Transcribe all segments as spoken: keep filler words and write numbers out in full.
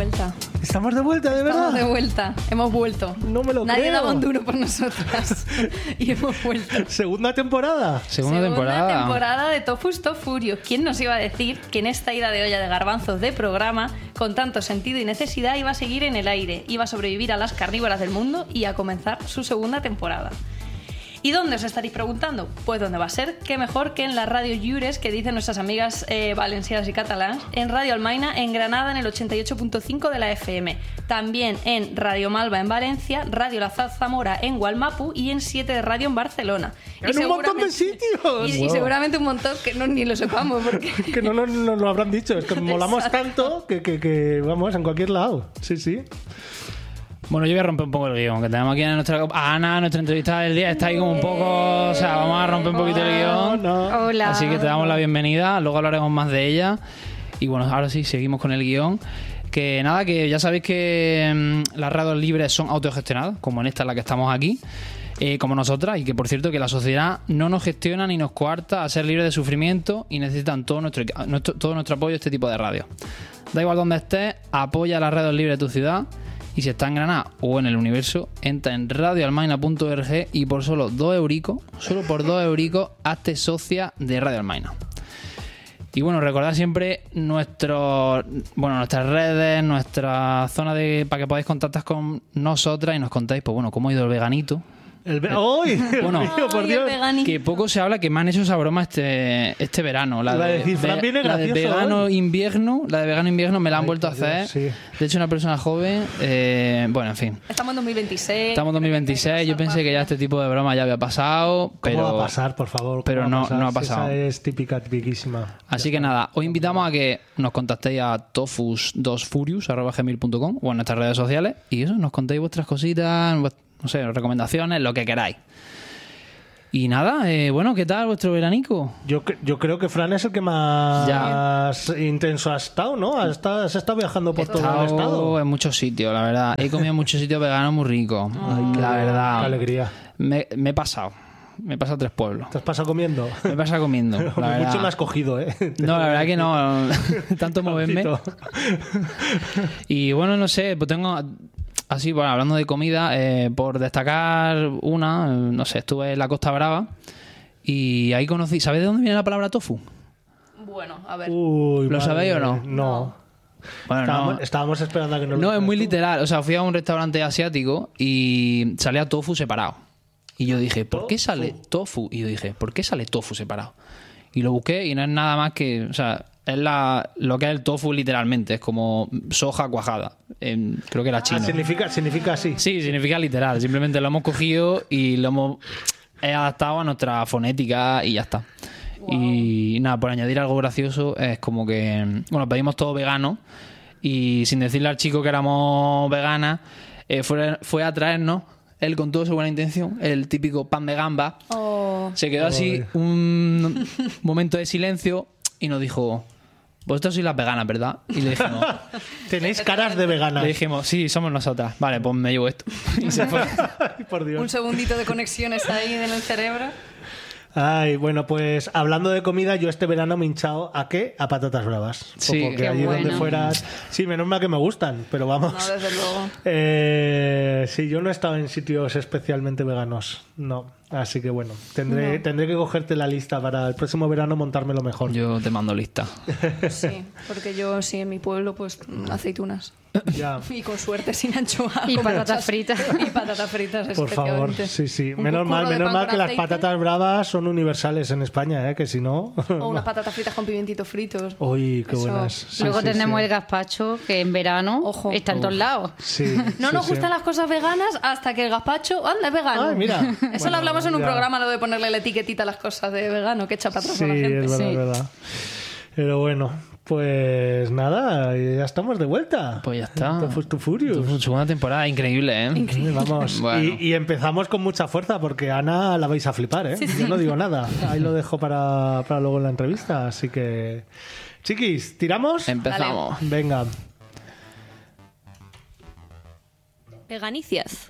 vuelta. ¿Estamos de vuelta, de verdad? Estamos de vuelta. Hemos vuelto. No me lo Nadie creo. daba un duro por nosotras. Y hemos vuelto. Segunda temporada. Segunda, Segunda temporada. temporada de Tofus Tofurios. ¿Quién nos iba a decir que en esta ida de olla de garbanzos de programa, con tanto sentido y necesidad, iba a seguir en el aire, iba a sobrevivir a las carnívoras del mundo y a comenzar su segunda temporada? ¿Y dónde os estaréis preguntando? Pues ¿dónde va a ser? Qué mejor que en la Radio Lliures, que dicen nuestras amigas eh, valencianas y catalanas, en Radio Almaina, en Granada, en el ochenta y ocho punto cinco de la F M. También en Radio Malva en Valencia, Radio La Zamora en Gualmapu y en siete de Radio en Barcelona. ¡En Y un montón de seguramente- sitios! Y, y Wow. seguramente un montón que no, ni lo sepamos, porque... Que no nos no, lo habrán dicho. Es que molamos Exacto. tanto que, que, que vamos en cualquier lado. Sí, sí. Bueno, yo voy a romper un poco el guión, que tenemos aquí a nuestra a Ana, nuestra entrevista del día, está ahí como un poco... O sea, vamos a romper un poquito el guión. No, no. Hola. Así que te damos la bienvenida, luego hablaremos más de ella. Y bueno, ahora sí, seguimos con el guión. Que nada, que ya sabéis que mm, las radios libres son autogestionadas, como en esta en la que estamos aquí, eh, como nosotras, y que por cierto que la sociedad no nos gestiona ni nos coarta a ser libres de sufrimiento y necesitan todo nuestro, nuestro, todo nuestro apoyo a este tipo de radios. Da igual donde estés, apoya las radios libres de tu ciudad. Y si está en Granada o en el universo, entra en radioalmaina punto org y por solo dos euricos, solo por dos euricos, hazte socia de Radio Almaina. Y bueno, recordad siempre nuestros, bueno, nuestras redes, nuestra zona de para que podáis contactar con nosotras y nos contáis, pues bueno, cómo ha ido el veganito. El ve- ¡Ay! Bueno, Dios mío, por Ay, el Dios! vegani. Que poco se habla, que me han hecho esa broma este, este verano. La Iba a de, decir, Fran ve- viene la de gracioso vegano hoy. invierno, la de vegano invierno me la han Ay, vuelto a por Dios, hacer. sí. De hecho, una persona joven, eh, bueno, en fin. Estamos en dos mil veintiséis. Estamos en dos mil veintiséis, yo pensé que ya este tipo de broma ya había pasado, ¿Cómo pero... va a pasar, por favor? ¿Cómo pero va a no- pasar? no ha Si pasado. Esa es típica, tipiquísima. Así que nada, os invitamos a que nos contactéis a tofus dos furious arroba gmail punto com o en nuestras redes sociales y eso, nos contéis vuestras cositas, vuest- no sé, recomendaciones, lo que queráis. Y nada, eh, bueno, ¿qué tal vuestro veranico? Yo, cre- yo creo que Fran es el que más intenso ha estado, ¿no? Has estado, has estado viajando por He todo el estado estado. en muchos sitios, la verdad. He comido en muchos sitios veganos muy ricos, Qué- la verdad. Qué alegría. Me, me he pasado, me he pasado tres pueblos. ¿Te has pasado comiendo? Me he pasado comiendo, la Hombre, verdad. mucho me has cogido, ¿eh? No, la verdad que no. Tanto moverme. Y bueno, no sé, pues tengo... Así, bueno, hablando de comida, eh, por destacar una, eh, no sé, estuve en la Costa Brava y ahí conocí... ¿Sabéis de dónde viene la palabra tofu? Bueno, a ver. Uy, ¿Lo madre sabéis o no? mía. No. Bueno, Estábamos, no. estábamos esperando a que nos lo No, es dijeras muy tú. literal. O sea, fui a un restaurante asiático y salía tofu separado. Y yo dije, ¿por qué sale tofu? Y yo dije, ¿por qué sale tofu separado? Y lo busqué y no es nada más que... O sea, es la, lo que es el tofu literalmente. Es como soja cuajada. En- creo que era Ah, chino. significa, significa así. Sí, significa literal. Simplemente lo hemos cogido y lo hemos adaptado a nuestra fonética y ya está. Y nada, por añadir algo gracioso, es como que... Bueno, pedimos todo vegano y sin decirle al chico que éramos veganas, eh, fue, fue a traernos, él con toda su buena intención, el típico pan de gamba. Oh. Se quedó así un momento de silencio y nos dijo... Vosotros sois las veganas, ¿verdad? Y le dijimos... Tenéis caras de veganas. Le dijimos, sí, somos nosotras. Vale, pues me llevo esto. Y se fue. Ay, por Dios. Un segundito de conexiones ahí en el cerebro. Ay, bueno, pues hablando de comida, yo este verano me he hinchado ¿a qué? A patatas bravas. Sí, porque qué allí donde bueno. fueras... Sí, menos mal que me gustan, pero vamos. No, desde luego. Eh, sí, yo no he estado en sitios especialmente veganos, no. Así que bueno, tendré, No. tendré que cogerte la lista para el próximo verano montármelo mejor. Yo te mando lista. Sí, porque yo sí en mi pueblo pues aceitunas. Ya. Y con suerte sin anchoa. Y con patatas muchas- fritas. Y patatas fritas, Por favor, especialmente. sí, sí. Un Menos mal, curro de menos pan mal con que las aceite. patatas bravas son universales en España, ¿eh? Que si no... O unas patatas fritas con pimentitos fritos. Uy, qué Eso. buenas. Sí, Luego sí, tenemos sí. el gazpacho, que en verano Ojo. está en todos lados. Sí, No sí, nos sí. gustan las cosas veganas hasta que el gazpacho, anda, es vegano. Ay, mira. Eso Bueno, lo hablamos en un ya. programa, lo de ponerle la etiquetita a las cosas de vegano, que echa para atrás Sí, a la gente. es verdad, Sí. es verdad. Pero bueno, pues nada, ya estamos de vuelta. Pues ya está. Tofus to Furious. Segunda temporada increíble, ¿eh? Sí, vamos. Bueno. Y, y empezamos con mucha fuerza porque Ana la vais a flipar, ¿eh? Yo no digo nada. Ahí lo dejo para, para luego en la entrevista. Así que, chiquis, ¿tiramos? Empezamos. Venga. Veganicias.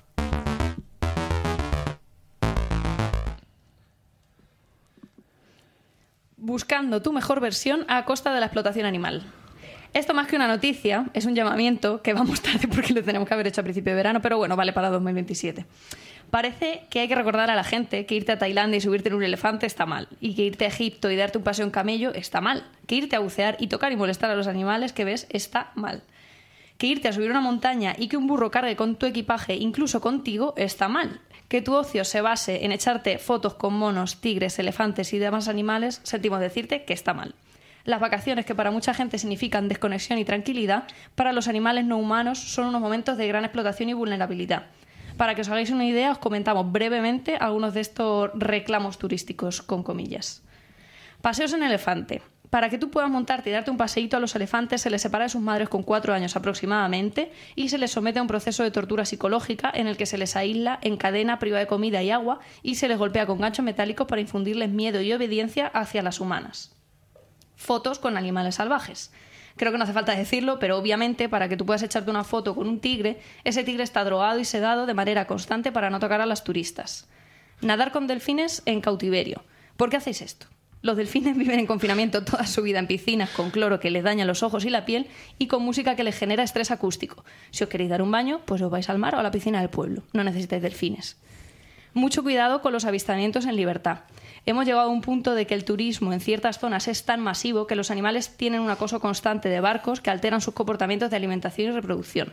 Buscando tu mejor versión a costa de la explotación animal. Esto más que una noticia, es un llamamiento que vamos tarde porque lo tenemos que haber hecho a principio de verano, pero bueno, vale para dos mil veintisiete. Parece que hay que recordar a la gente que irte a Tailandia y subirte en un elefante está mal, y que irte a Egipto y darte un paseo en camello está mal, que irte a bucear y tocar y molestar a los animales que ves está mal, que irte a subir una montaña y que un burro cargue con tu equipaje, incluso contigo, está mal, que tu ocio se base en echarte fotos con monos, tigres, elefantes y demás animales, sentimos decirte que está mal. Las vacaciones, que para mucha gente significan desconexión y tranquilidad, para los animales no humanos son unos momentos de gran explotación y vulnerabilidad. Para que os hagáis una idea, os comentamos brevemente algunos de estos reclamos turísticos, con comillas. Paseos en elefante. Para que tú puedas montarte y darte un paseíto a los elefantes, se les separa de sus madres con cuatro años aproximadamente y se les somete a un proceso de tortura psicológica en el que se les aísla, encadena, priva de comida y agua y se les golpea con ganchos metálicos para infundirles miedo y obediencia hacia las humanas. Fotos con animales salvajes. Creo que no hace falta decirlo, pero obviamente para que tú puedas echarte una foto con un tigre, ese tigre está drogado y sedado de manera constante para no tocar a las turistas. Nadar con delfines en cautiverio. ¿Por qué hacéis esto? Los delfines viven en confinamiento toda su vida en piscinas con cloro que les daña los ojos y la piel y con música que les genera estrés acústico. Si os queréis dar un baño, pues os vais al mar o a la piscina del pueblo. No necesitáis delfines. Mucho cuidado con los avistamientos en libertad. Hemos llegado a un punto de que el turismo en ciertas zonas es tan masivo que los animales tienen un acoso constante de barcos que alteran sus comportamientos de alimentación y reproducción.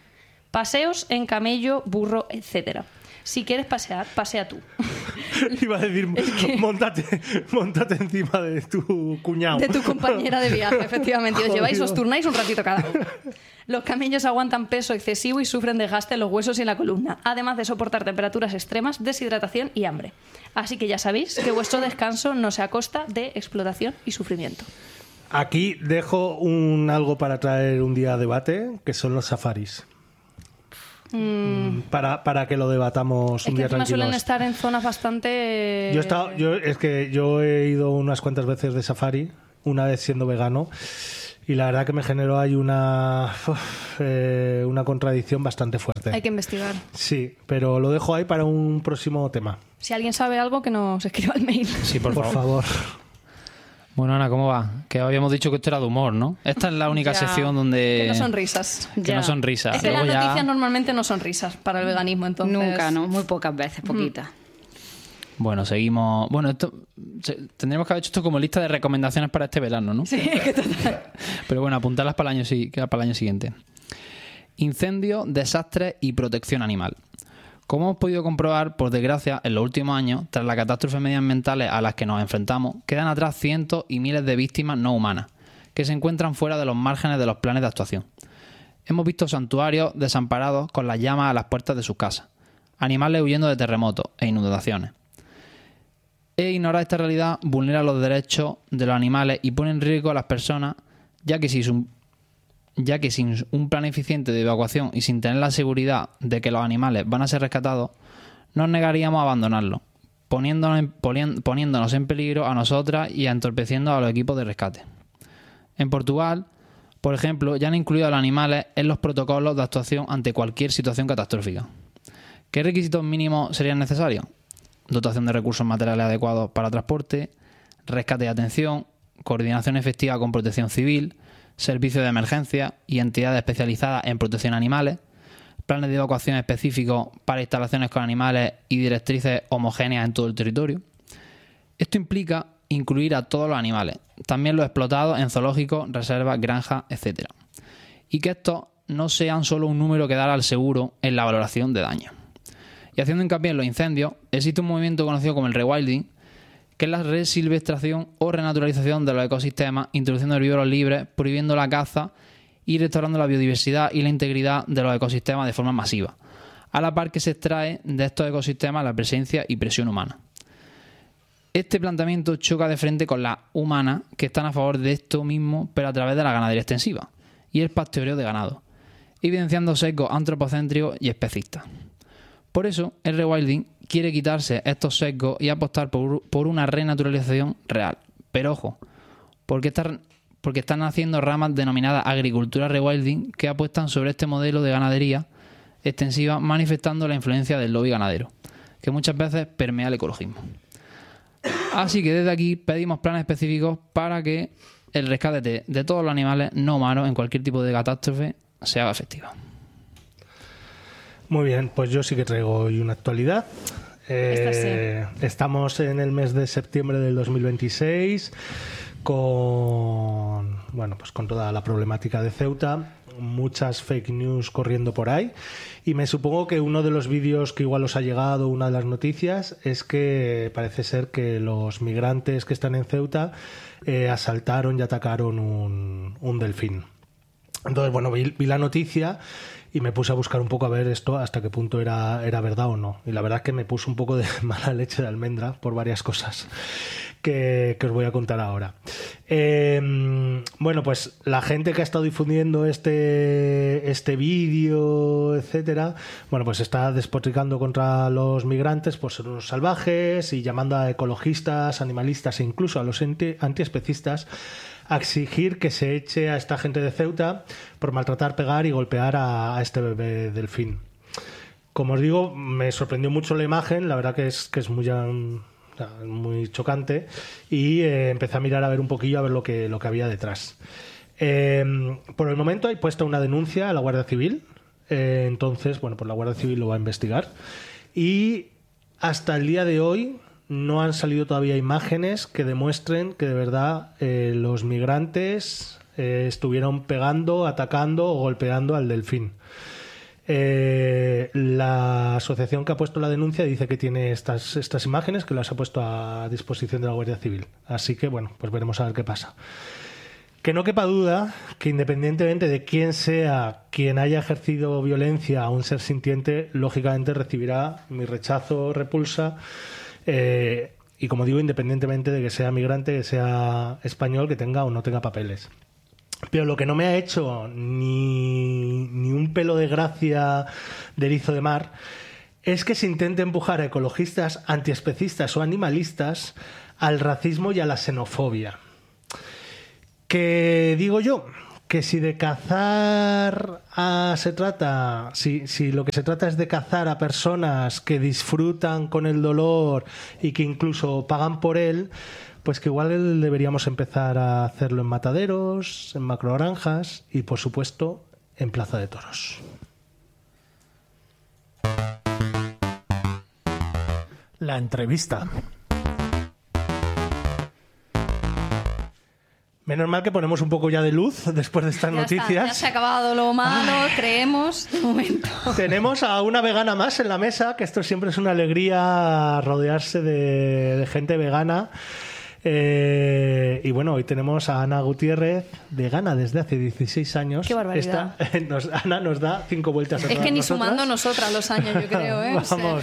Paseos en camello, burro, etcétera. Si quieres pasear, pasea tú. Iba a decir, es que... móntate, móntate encima de tu cuñado. De tu compañera de viaje, efectivamente. Y os lleváis, os turnáis un ratito cada uno. Los camellos aguantan peso excesivo y sufren desgaste en los huesos y en la columna, además de soportar temperaturas extremas, deshidratación y hambre. Así que ya sabéis que vuestro descanso no sea a costa de explotación y sufrimiento. Aquí dejo un algo para traer un día a debate, que son los safaris. Mm. Para, para que lo debatamos un es día que tranquilos. Suelen estar en zonas bastante... Yo he estado, yo, es que yo he ido unas cuantas veces de safari, una vez siendo vegano, y la verdad que me generó ahí una uf, eh, una contradicción bastante fuerte. Hay que investigar. Sí, pero lo dejo ahí para un próximo tema. Si alguien sabe algo, que nos escriba al mail. Sí, por, por favor. favor. Bueno, Ana, ¿cómo va? Que habíamos dicho que esto era de humor, ¿no? Esta es la única ya, sección donde... Que no son risas. Que ya. no son risas. Es que Luego las ya... noticias normalmente no son risas para el veganismo, entonces... Nunca, ¿no? Muy pocas veces, poquitas. Mm. Bueno, seguimos... Bueno, esto tendríamos que haber hecho esto como lista de recomendaciones para este verano, ¿no? Sí, que total. Pero bueno, apuntarlas para el año, para el año siguiente. Incendios, desastres y protección animal. Como hemos podido comprobar, por desgracia, en los últimos años, tras las catástrofes medioambientales a las que nos enfrentamos, quedan atrás cientos y miles de víctimas no humanas, que se encuentran fuera de los márgenes de los planes de actuación. Hemos visto santuarios desamparados con las llamas a las puertas de sus casas, animales huyendo de terremotos e inundaciones. E ignorar esta realidad vulnera los derechos de los animales y pone en riesgo a las personas, ya que si su ya que sin un plan eficiente de evacuación y sin tener la seguridad de que los animales van a ser rescatados, nos negaríamos a abandonarlos, poniéndonos en, poniéndonos en peligro a nosotras y entorpeciendo a los equipos de rescate. En Portugal, por ejemplo, ya han incluido a los animales en los protocolos de actuación ante cualquier situación catastrófica. ¿Qué requisitos mínimos serían necesarios? Dotación de recursos materiales adecuados para transporte, rescate y atención, coordinación efectiva con protección civil, servicios de emergencia y entidades especializadas en protección de animales, planes de evacuación específicos para instalaciones con animales y directrices homogéneas en todo el territorio. Esto implica incluir a todos los animales, también los explotados en zoológicos, reservas, granjas, etcétera. Y que estos no sean solo un número que dar al seguro en la valoración de daño. Y haciendo hincapié en los incendios, existe un movimiento conocido como el rewilding, que es la resilvestración o renaturalización de los ecosistemas, introduciendo herbívoros libres, prohibiendo la caza y restaurando la biodiversidad y la integridad de los ecosistemas de forma masiva, a la par que se extrae de estos ecosistemas la presencia y presión humana. Este planteamiento choca de frente con las humanas, que están a favor de esto mismo, pero a través de la ganadería extensiva y el pastoreo de ganado, evidenciando sesgos antropocéntricos y especistas. Por eso, el rewilding quiere quitarse estos sesgos y apostar por, por una renaturalización real. Pero ojo, porque, está, porque están haciendo ramas denominadas agricultura rewilding que apuestan sobre este modelo de ganadería extensiva, manifestando la influencia del lobby ganadero, que muchas veces permea el ecologismo. Así que desde aquí pedimos planes específicos para que el rescate de, de todos los animales no humanos en cualquier tipo de catástrofe se haga efectiva. Muy bien, pues yo sí que traigo hoy una actualidad. Eh, sí. Estamos en el mes de septiembre del dos mil veintiséis con, bueno, pues con toda la problemática de Ceuta, muchas fake news corriendo por ahí, y me supongo que uno de los vídeos que igual os ha llegado, una de las noticias, es que parece ser que los migrantes que están en Ceuta eh, asaltaron y atacaron un, un delfín. Entonces, bueno, vi, vi la noticia y me puse a buscar un poco a ver esto hasta qué punto era, era verdad o no. Y la verdad es que me puso un poco de mala leche de almendra por varias cosas que, que os voy a contar ahora. Eh, bueno, pues la gente que ha estado difundiendo este, este vídeo, etcétera, bueno, pues está despotricando contra los migrantes por ser unos salvajes y llamando a ecologistas, animalistas e incluso a los anti, antiespecistas a exigir que se eche a esta gente de Ceuta por maltratar, pegar y golpear a, a este bebé delfín. Como os digo, me sorprendió mucho la imagen, la verdad que es, que es muy, um, muy chocante, y eh, empecé a mirar a ver un poquillo a ver lo que, lo que había detrás. Eh, por el momento hay puesta una denuncia a la Guardia Civil, eh, entonces, bueno, pues la Guardia Civil lo va a investigar, y hasta el día de hoy no han salido todavía imágenes que demuestren que de verdad eh, los migrantes eh, estuvieron pegando, atacando o golpeando al delfín. Eh, la asociación que ha puesto la denuncia dice que tiene estas, estas imágenes, que las ha puesto a disposición de la Guardia Civil. Así que, bueno, pues veremos a ver qué pasa. Que no quepa duda que independientemente de quién sea quien haya ejercido violencia a un ser sintiente, lógicamente recibirá mi rechazo, repulsa. Eh, y como digo, independientemente de que sea migrante, que sea español, que tenga o no tenga papeles. Pero lo que no me ha hecho ni, ni un pelo de gracia de erizo de mar es que se intente empujar a ecologistas, antiespecistas o animalistas al racismo y a la xenofobia. Que digo yo que si de cazar a, se trata, si, si lo que se trata es de cazar a personas que disfrutan con el dolor y que incluso pagan por él, pues que igual deberíamos empezar a hacerlo en mataderos, en macrogranjas y, por supuesto, en Plaza de Toros. La entrevista. Menos mal que ponemos un poco ya de luz después de estas ya noticias. Está, ya se ha acabado lo malo, Ay. creemos, de momento. Tenemos a una vegana más en la mesa, que esto siempre es una alegría rodearse de, de gente vegana. Eh, y bueno, hoy tenemos a Ana Gutiérrez, vegana desde hace dieciséis años. ¡Qué barbaridad! Esta, nos, Ana nos da cinco vueltas a Es que ni nosotras. sumando nosotras los años, yo creo, ¿eh? Vamos.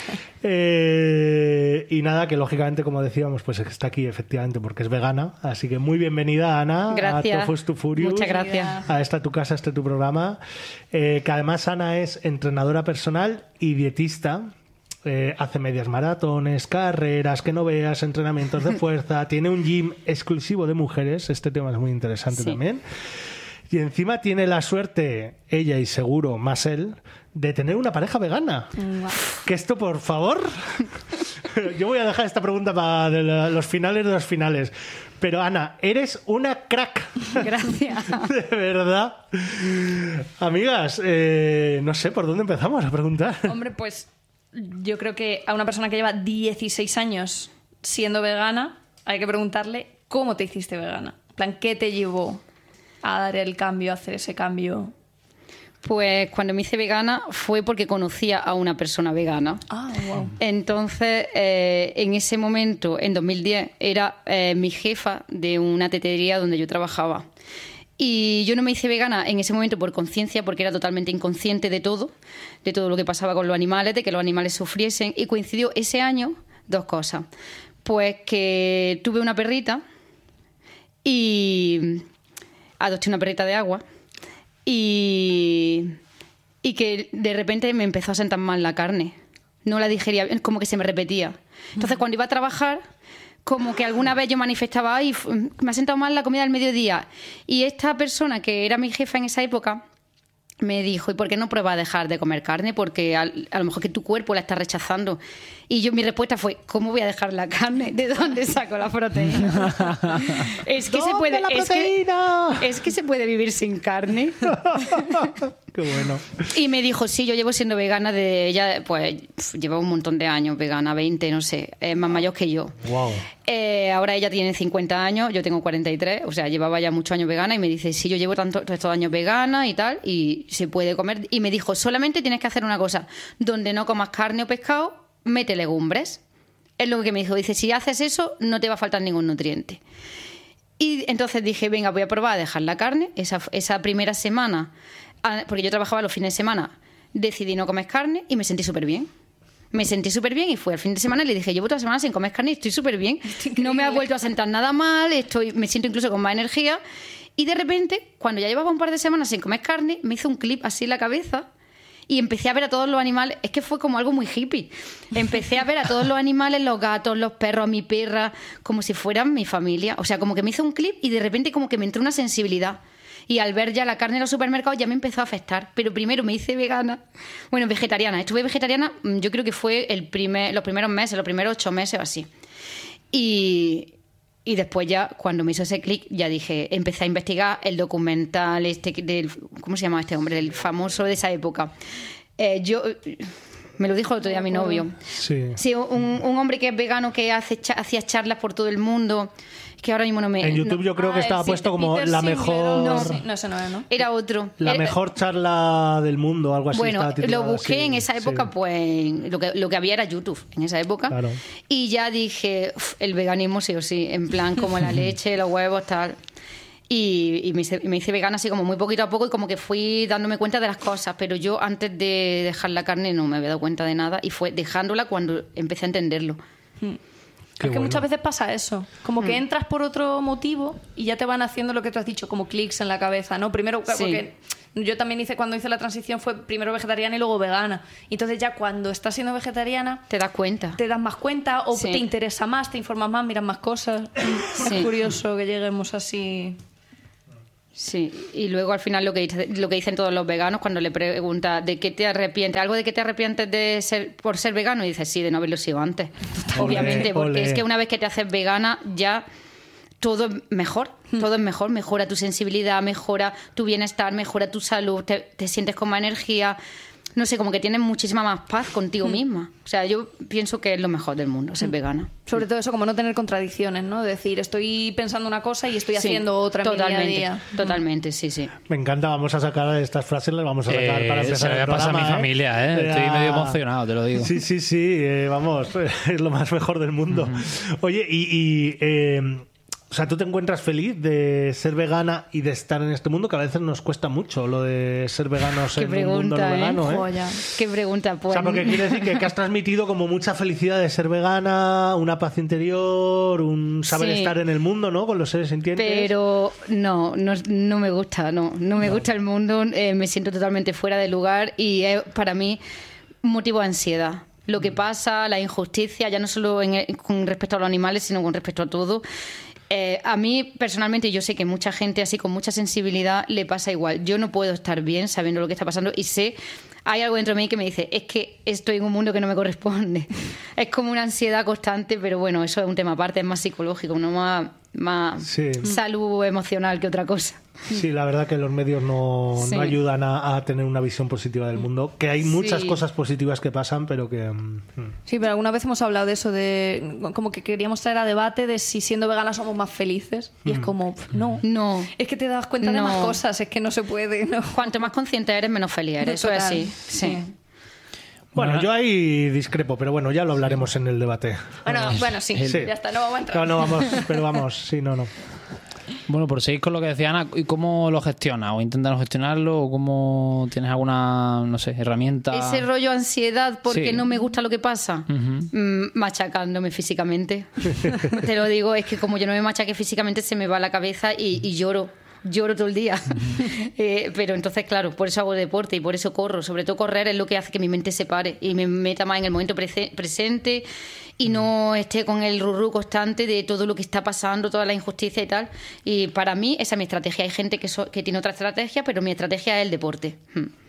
eh, y nada, que lógicamente, como decíamos, pues está aquí efectivamente porque es vegana. Así que muy bienvenida, Ana. Gracias. A Tofu to Furious. Muchas gracias. A esta tu casa, este tu programa. Eh, que además Ana es entrenadora personal y dietista. Eh, hace medias maratones, carreras, que no veas, entrenamientos de fuerza, tiene un gym exclusivo de mujeres, este tema es muy interesante sí. también, y encima tiene la suerte, ella y seguro más él, de tener una pareja vegana. Wow. Que esto, por favor, yo voy a dejar esta pregunta para de los finales de los finales. Pero Ana, eres una crack. Gracias. De verdad. Amigas, eh, no sé por dónde empezamos a preguntar. Hombre, pues yo creo que a una persona que lleva dieciséis años siendo vegana, hay que preguntarle cómo te hiciste vegana. En plan, ¿qué te llevó a dar el cambio, a hacer ese cambio? Pues cuando me hice vegana fue porque conocía a una persona vegana. Ah, wow. Entonces, eh, en ese momento, en dos mil diez, era eh, mi jefa de una tetería donde yo trabajaba. Y yo no me hice vegana en ese momento por conciencia, porque era totalmente inconsciente de todo, de todo lo que pasaba con los animales, de que los animales sufriesen. Y coincidió ese año dos cosas. Pues que tuve una perrita y adopté una perrita de agua y, y que de repente me empezó a sentar mal la carne. No la digería, como que se me repetía. Entonces, cuando iba a trabajar, como que alguna vez yo manifestaba, ay, me ha sentado mal la comida del mediodía. Y esta persona, que era mi jefa en esa época, me dijo, ¿y por qué no pruebas a dejar de comer carne? Porque a, a lo mejor que tu cuerpo la está rechazando. Y yo mi respuesta fue, ¿cómo voy a dejar la carne? ¿De dónde saco la proteína? es que se puede, la es que, proteína? es que se puede vivir sin carne. Qué bueno. Y me dijo, sí, yo llevo siendo vegana de ella, pues lleva un montón de años vegana, veinte, no sé, es más mayor que yo. Wow. Eh, ahora ella tiene cincuenta años, yo tengo cuarenta y tres, o sea, llevaba ya muchos años vegana y me dice, sí, yo llevo tantos estos años vegana y tal, y se puede comer. Y me dijo, solamente tienes que hacer una cosa, donde no comas carne o pescado, mete legumbres. Es lo que me dijo, dice, si haces eso, no te va a faltar ningún nutriente. Y entonces dije, venga, voy a probar a dejar la carne. Esa, esa primera semana, porque yo trabajaba los fines de semana, decidí no comer carne y me sentí súper bien. Me sentí súper bien y fue al fin de semana y le dije, llevo toda la semana sin comer carne y estoy súper bien. No me ha vuelto a sentar nada mal, estoy, me siento incluso con más energía. Y de repente, cuando ya llevaba un par de semanas sin comer carne, me hizo un clip así en la cabeza y empecé a ver a todos los animales. Es que fue como algo muy hippie. Empecé a ver a todos los animales, los gatos, los perros, a mi perra, como si fueran mi familia. O sea, como que me hizo un clip y de repente como que me entró una sensibilidad. Y al ver ya la carne en los supermercados ya me empezó a afectar. Pero primero me hice vegana, bueno, vegetariana. Estuve vegetariana, yo creo que fue el primer, los primeros meses, los primeros ocho meses o así. Y, y después ya, cuando me hizo ese clic, ya dije, empecé a investigar el documental este del, ¿cómo se llama este hombre? El famoso de esa época. Eh, yo... Me lo dijo el otro día mi novio. Sí. Sí, un, un hombre que es vegano que hace cha- hacía charlas por todo el mundo. Que ahora mismo no me... En YouTube no, yo creo que Ah, estaba el puesto como Peter la Singer, mejor... No, sí, no, ese no es, ¿no? era otro. La Era- mejor charla del mundo, algo así. Bueno, estaba titulado lo busqué así. en esa época, Sí. pues lo que, lo que había era YouTube en esa época. Claro. Y ya dije, "Uf, el veganismo sí o sí, en plan como la leche, los huevos, tal. Y, y me, hice, me hice vegana así como muy poquito a poco y como que fui dándome cuenta de las cosas. Pero yo antes de dejar la carne no me había dado cuenta de nada y fue dejándola cuando empecé a entenderlo. Qué es que bueno. muchas veces pasa eso. Como que entras por otro motivo y ya te van haciendo lo que tú has dicho, como clics en la cabeza, ¿no? Primero, Sí. porque yo también hice, cuando hice la transición, fue primero vegetariana y luego vegana. Y entonces ya cuando estás siendo vegetariana, Te das cuenta. te das más cuenta o Sí. te interesa más, te informas más, miras más cosas. Sí. Es curioso que lleguemos así. Sí, y luego al final lo que, dice- lo que dicen todos los veganos cuando le pregunta de qué te arrepientes, algo de qué te arrepientes de ser por ser vegano, y dices sí, de no haberlo sido antes. Obviamente, porque ole. es que una vez que te haces vegana ya todo es mejor, todo es mejor, mejora tu sensibilidad, mejora tu bienestar, mejora tu salud, te, te sientes con más energía. No sé, como que tienes muchísima más paz contigo misma. O sea, yo pienso que es lo mejor del mundo, ser vegana. Sobre todo eso, como no tener contradicciones, ¿no? Decir, estoy pensando una cosa y estoy Sí, haciendo otra en mi totalmente, día a día. Totalmente, sí, sí. Me encanta, vamos a sacar estas frases, las vamos a sacar Eh, para se empezar me el va a pasar a mi programa, familia, ¿eh? Estoy Ya. medio emocionado, te lo digo. Sí, sí, sí, eh, vamos, es lo más mejor del mundo. Oye, y... y, eh, o sea, ¿tú te encuentras feliz de ser vegana y de estar en este mundo? Que a veces nos cuesta mucho lo de ser veganos Qué en un mundo no pregunta, ¿eh? vegano, ¿eh? Joya. Qué pregunta, O pues. sea, porque quiere decir que, que has transmitido como mucha felicidad de ser vegana, una paz interior, un saber Sí. estar en el mundo, ¿no? Con los seres sintientes. Pero no, no, no me gusta, no, no me gusta el mundo, eh, me siento totalmente fuera de lugar y es para mí un motivo de ansiedad. Lo que pasa, la injusticia, ya no solo en el- con respecto a los animales, sino con respecto a todo. Eh, a mí personalmente, yo sé que mucha gente así con mucha sensibilidad le pasa igual. Yo no puedo estar bien sabiendo lo que está pasando y sé, hay algo dentro de mí que me dice, es que estoy en un mundo que no me corresponde. Es como una ansiedad constante, pero bueno, eso es un tema aparte, es más psicológico, no más, más Sí. salud emocional que otra cosa. Sí, la verdad que los medios no, Sí. no ayudan a, a tener una visión positiva del mundo. Que hay muchas Sí. cosas positivas que pasan, pero que... mm, Sí, pero alguna vez hemos hablado de eso, de como que queríamos traer a debate de si siendo veganas somos más felices. Y es como, pff, no. No. Es que te das cuenta de No. más cosas, es que no se puede, ¿no? Cuanto más consciente eres, menos feliz eres. Eso es Total. así. Sí. Bueno, Bueno, yo ahí discrepo, pero bueno, ya lo hablaremos en el debate. Bueno, bueno, sí, Sí. ya está, no vamos a entrar. No, no, vamos, pero vamos, sí, no, no. Bueno, por seguir con lo que decía Ana, ¿y cómo lo gestionas? ¿O intentas gestionarlo? ¿O cómo tienes alguna, no sé, herramienta? Ese rollo ansiedad porque Sí. no me gusta lo que pasa, mm, machacándome físicamente. Te lo digo, es que como yo no me machaque físicamente se me va la cabeza y, y lloro. Lloro todo el día. Eh, pero entonces, claro, por eso hago deporte y por eso corro. Sobre todo correr es lo que hace que mi mente se pare y me meta más en el momento prese- presente y no esté con el rurru constante de todo lo que está pasando, toda la injusticia y tal. Y para mí esa es mi estrategia. Hay gente que, so- que tiene otra estrategia, pero mi estrategia es el deporte. Mm.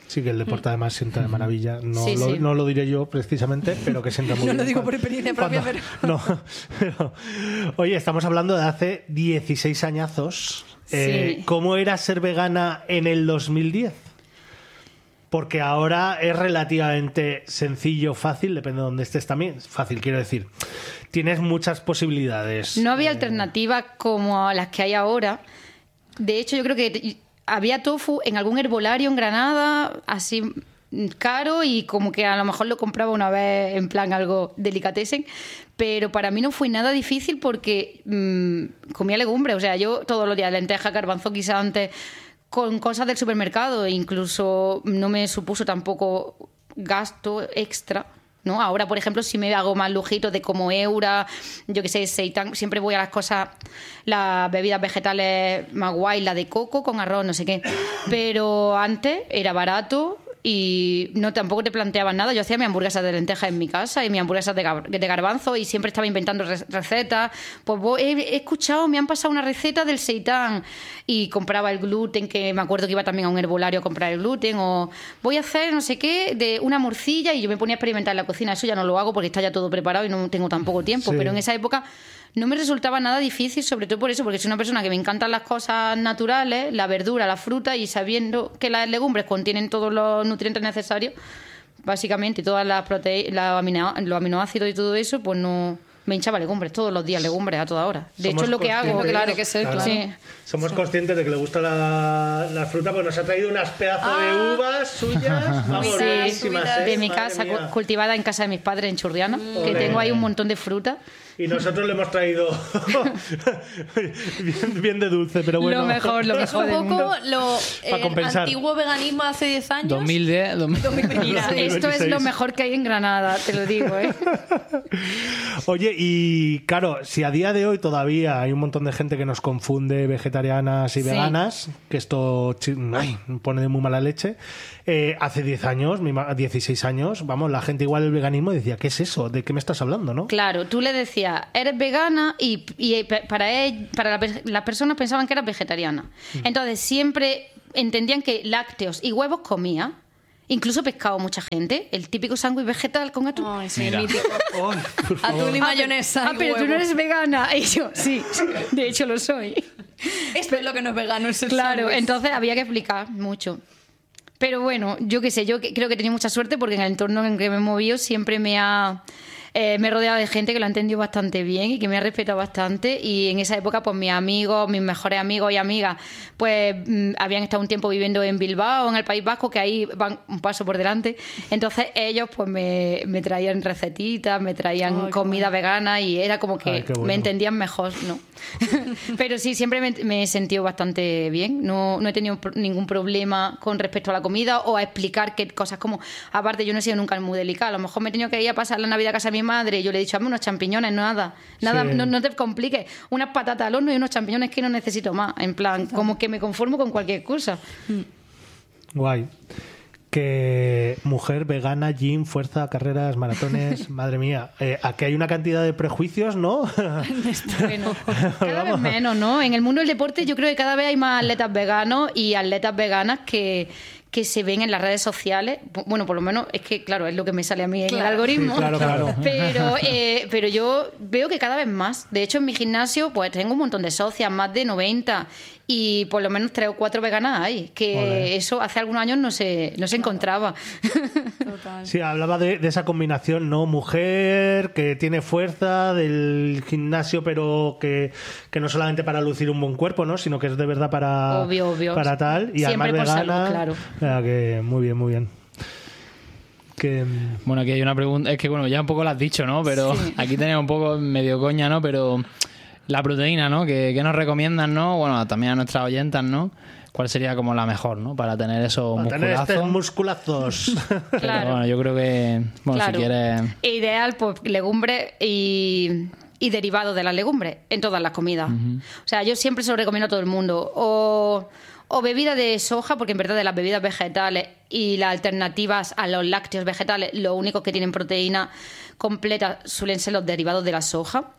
Sí, que el deporte además sienta de maravilla. No, Sí, lo, sí. no lo diré yo precisamente, pero que sienta muy Yo bien. lo digo por Cuando- experiencia propia, cuando- pero... No, pero- Oye, estamos hablando de hace dieciséis añazos. Eh, Sí. ¿Cómo era ser vegana en el dos mil diez? Porque ahora es relativamente sencillo, fácil, depende de dónde estés también. Fácil, quiero decir. Tienes muchas posibilidades. No había Eh, alternativas como las que hay ahora. De hecho, yo creo que t- había tofu en algún herbolario en Granada, así mm, caro, y como que a lo mejor lo compraba una vez en plan algo delicatessen. Pero para mí no fue nada difícil porque mm, comía legumbres. O sea, yo todos los días lentejas, garbanzo, guisantes, con cosas del supermercado. E incluso no me supuso tampoco gasto extra, ¿no? Ahora, por ejemplo, si me hago más lujitos de como Eura, yo que sé, seitan, siempre voy a las cosas, las bebidas vegetales más guay, la de coco con arroz, no sé qué. Pero antes era barato y no tampoco te planteaban nada. Yo hacía mi hamburguesa de lentejas en mi casa y mi hamburguesa de, gar- de garbanzo y siempre estaba inventando re- recetas. Pues voy- he, he escuchado, me han pasado una receta del seitán y compraba el gluten, que me acuerdo que iba también a un herbolario a comprar el gluten, o voy a hacer no sé qué de una morcilla y yo me ponía a experimentar en la cocina. Eso ya no lo hago porque está ya todo preparado y no tengo tampoco tiempo, Sí. pero en esa época no me resultaba nada difícil, sobre todo por eso, porque soy una persona que me encantan las cosas naturales, la verdura, la fruta, y sabiendo que las legumbres contienen todos los nutrientes necesarios, básicamente, y todas las proteínas, los, amino- los aminoácidos y todo eso, pues no me hinchaba legumbres, todos los días legumbres a toda hora. De Somos hecho, es lo que hago, conscientes- claro. Tiene que ser, claro. Sí. Somos conscientes de que le gusta la, la fruta, porque nos ha traído unas pedazos de uvas suyas. Vamos, Sí, buenísimas, ¿eh? de mi Madre casa, mía. cu- cultivada en casa de mis padres en Churriana, que Ole. tengo ahí un montón de fruta. Y nosotros le hemos traído bien, bien de dulce, pero bueno. Lo mejor, lo Es mejor un del poco mundo. lo Pa' el compensar. antiguo veganismo hace diez años. dos mil diez, dos mil... Mira, dos mil esto es veintiséis. lo mejor que hay en Granada, te lo digo, ¿eh? Oye, y claro, si a día de hoy todavía hay un montón de gente que nos confunde vegetarianas y Sí. veganas, que esto chi- ay, pone de muy mala leche, eh, hace diez años, mi ma- dieciséis años, vamos, la gente igual el veganismo decía, ¿qué es eso? ¿De qué me estás hablando, no? Claro, tú le decías, eres vegana y, y pe- para, él, para la pe- las personas pensaban que eras vegetariana. Entonces siempre entendían que lácteos y huevos comía, incluso pescado mucha gente, el típico sándwich vegetal con atún. Ay, sí, Mira. mítico. Ay, por favor. Atún y Ah, mayonesa. Ah, y pero tú no huevo. eres vegana. Y yo, sí, de hecho lo soy. Esto es lo que no es vegano, es el Claro, sándwich. entonces había que explicar mucho. Pero bueno, yo qué sé, yo que- creo que he tenido mucha suerte porque en el entorno en el que me he movido siempre me ha... eh, me he rodeado de gente que lo ha entendido bastante bien y que me ha respetado bastante, y en esa época pues mis amigos, mis mejores amigos y amigas pues mm, habían estado un tiempo viviendo en Bilbao, en el País Vasco, que ahí van un paso por delante. Entonces ellos pues me, me traían recetitas, me traían Ay, qué comida vegana y era como que Ay, qué bueno. me entendían mejor, ¿no? Pero sí, siempre me, me he sentido bastante bien. No, no he tenido pro- ningún problema con respecto a la comida o a explicar qué cosas como... Aparte, yo no he sido nunca muy delicada. A lo mejor me he tenido que ir a pasar la Navidad a casa de mi madre y yo le he dicho, hazme unos champiñones, nada. Nada, Sí. no, no te compliques. Unas patatas al horno y unos champiñones que no necesito más. En plan, como que me conformo con cualquier cosa. Guay. Que mujer vegana, gym, fuerza, carreras, maratones, madre mía. Eh, aquí hay una cantidad de prejuicios, ¿no? Bueno, cada vez Vamos. menos, ¿no? En el mundo del deporte yo creo que cada vez hay más atletas veganos y atletas veganas que, que se ven en las redes sociales. Bueno, por lo menos es que, claro, es lo que me sale a mí en el Claro. algoritmo. Sí, claro, claro. Pero, eh, pero yo veo que cada vez más. De hecho, en mi gimnasio pues tengo un montón de socias, más de noventa, y por lo menos tres o cuatro veganas hay. Que Ole. eso hace algunos años no se, no se encontraba. Total. Sí, hablaba de, de esa combinación, ¿no? Mujer que tiene fuerza del gimnasio, pero que, que no solamente para lucir un buen cuerpo, ¿no? Sino que es de verdad para, Obvio, obvio. para tal. Y Siempre además por vegana. salud, claro. Ah, que muy bien, muy bien. Que, Bueno, aquí hay una pregunta, es que bueno, ya un poco lo has dicho, ¿no? Pero Sí. aquí tenemos un poco medio coña, ¿no? Pero la proteína, ¿no? ¿Qué, qué nos recomiendan, no? Bueno, también a nuestras oyentas, ¿no? ¿Cuál sería como la mejor, ¿no? Para tener esos para tener estos musculazos. musculazos. Pero Claro. bueno, yo creo que, bueno, Claro. si quieres... E ideal, pues legumbres y, y derivados de las legumbres en todas las comidas. O sea, yo siempre se lo recomiendo a todo el mundo. O, o bebida de soja, porque en verdad de las bebidas vegetales y las alternativas a los lácteos vegetales, los únicos que tienen proteína completa suelen ser los derivados de la soja.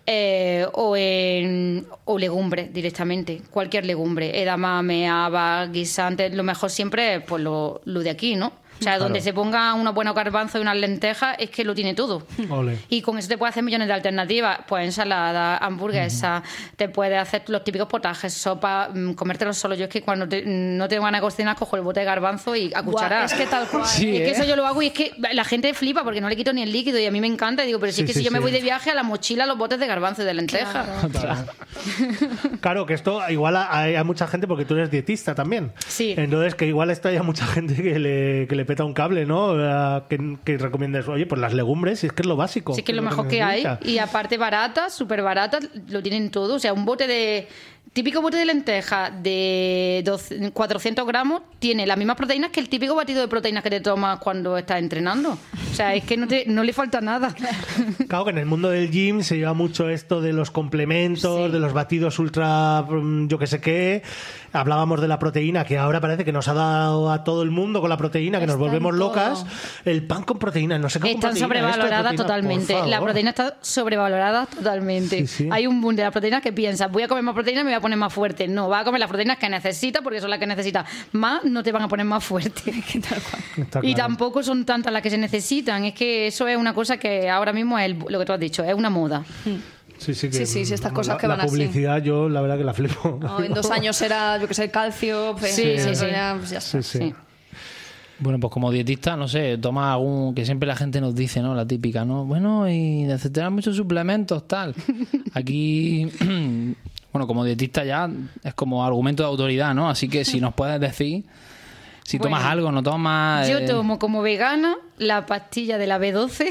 Eh, o en o legumbres directamente, cualquier legumbre, edamame, habas, guisantes, lo mejor siempre es pues lo, lo de aquí, ¿no? O sea, claro. Donde se ponga unos buenos garbanzos y unas lentejas, es que lo tiene todo. Ole. Y con eso te puedes hacer millones de alternativas. Pues ensalada, hamburguesa, uh-huh. Te puedes hacer los típicos potajes, sopa, comértelos solo. Yo es que cuando te, no tengo ganas de cocinar, cojo el bote de garbanzo y a cucharar. Es que tal cual. Sí, es ¿eh? que eso yo lo hago y es que la gente flipa porque no le quito ni el líquido y a mí me encanta. Y digo, pero sí, sí es que sí, si yo sí. me voy de viaje, a la mochila los botes de garbanzo y de lentejas. Claro. Claro, que esto igual hay, hay mucha gente, porque tú eres dietista también. Sí. Entonces, que igual esto hay mucha gente que le, que le peta un cable, ¿no? Que, que recomiendes, oye, pues las legumbres, si es que es lo básico. Sí, es que es lo mejor que hay. Y aparte baratas, súper baratas, lo tienen todo. O sea, un bote de... Típico bote de lenteja de doce, cuatrocientos gramos tiene las mismas proteínas que el típico batido de proteínas que te tomas cuando estás entrenando. O sea, es que no, te, no le falta nada. Claro que en el mundo del gym se lleva mucho esto de los complementos, sí. De los batidos ultra, yo que sé qué. Hablábamos de la proteína, que ahora parece que nos ha dado a todo el mundo con la proteína, que está nos volvemos locas. El pan con proteína, no sé cómo. Están sobrevaloradas totalmente. La proteína está sobrevalorada totalmente. Sí, sí. Hay un boom de la proteína que piensas, voy a comer más proteína y me voy a poner más fuerte. No, vas a comer las proteínas que necesitas porque son las que necesitas. Más no te van a poner más fuerte. Está y claro. Tampoco son tantas las que se necesitan. Es que eso es una cosa que ahora mismo es el, lo que tú has dicho, es una moda. Sí, sí, que, sí, sí, sí, estas cosas la, que van así. La publicidad, así. Yo la verdad que la flipo. No, en dos años era, yo que sé, calcio. Pues, sí, sí, sí. Ya, pues ya sí, sí. sí. Bueno, pues como dietista, no sé, toma algún... Que siempre la gente nos dice, ¿no? La típica, ¿no? Bueno, y necesitas muchos suplementos, tal. Aquí... Bueno, como dietista ya es como argumento de autoridad, ¿no? Así que si nos puedes decir si bueno, tomas algo, no tomas... Yo eh... tomo como vegana la pastilla de la B doce,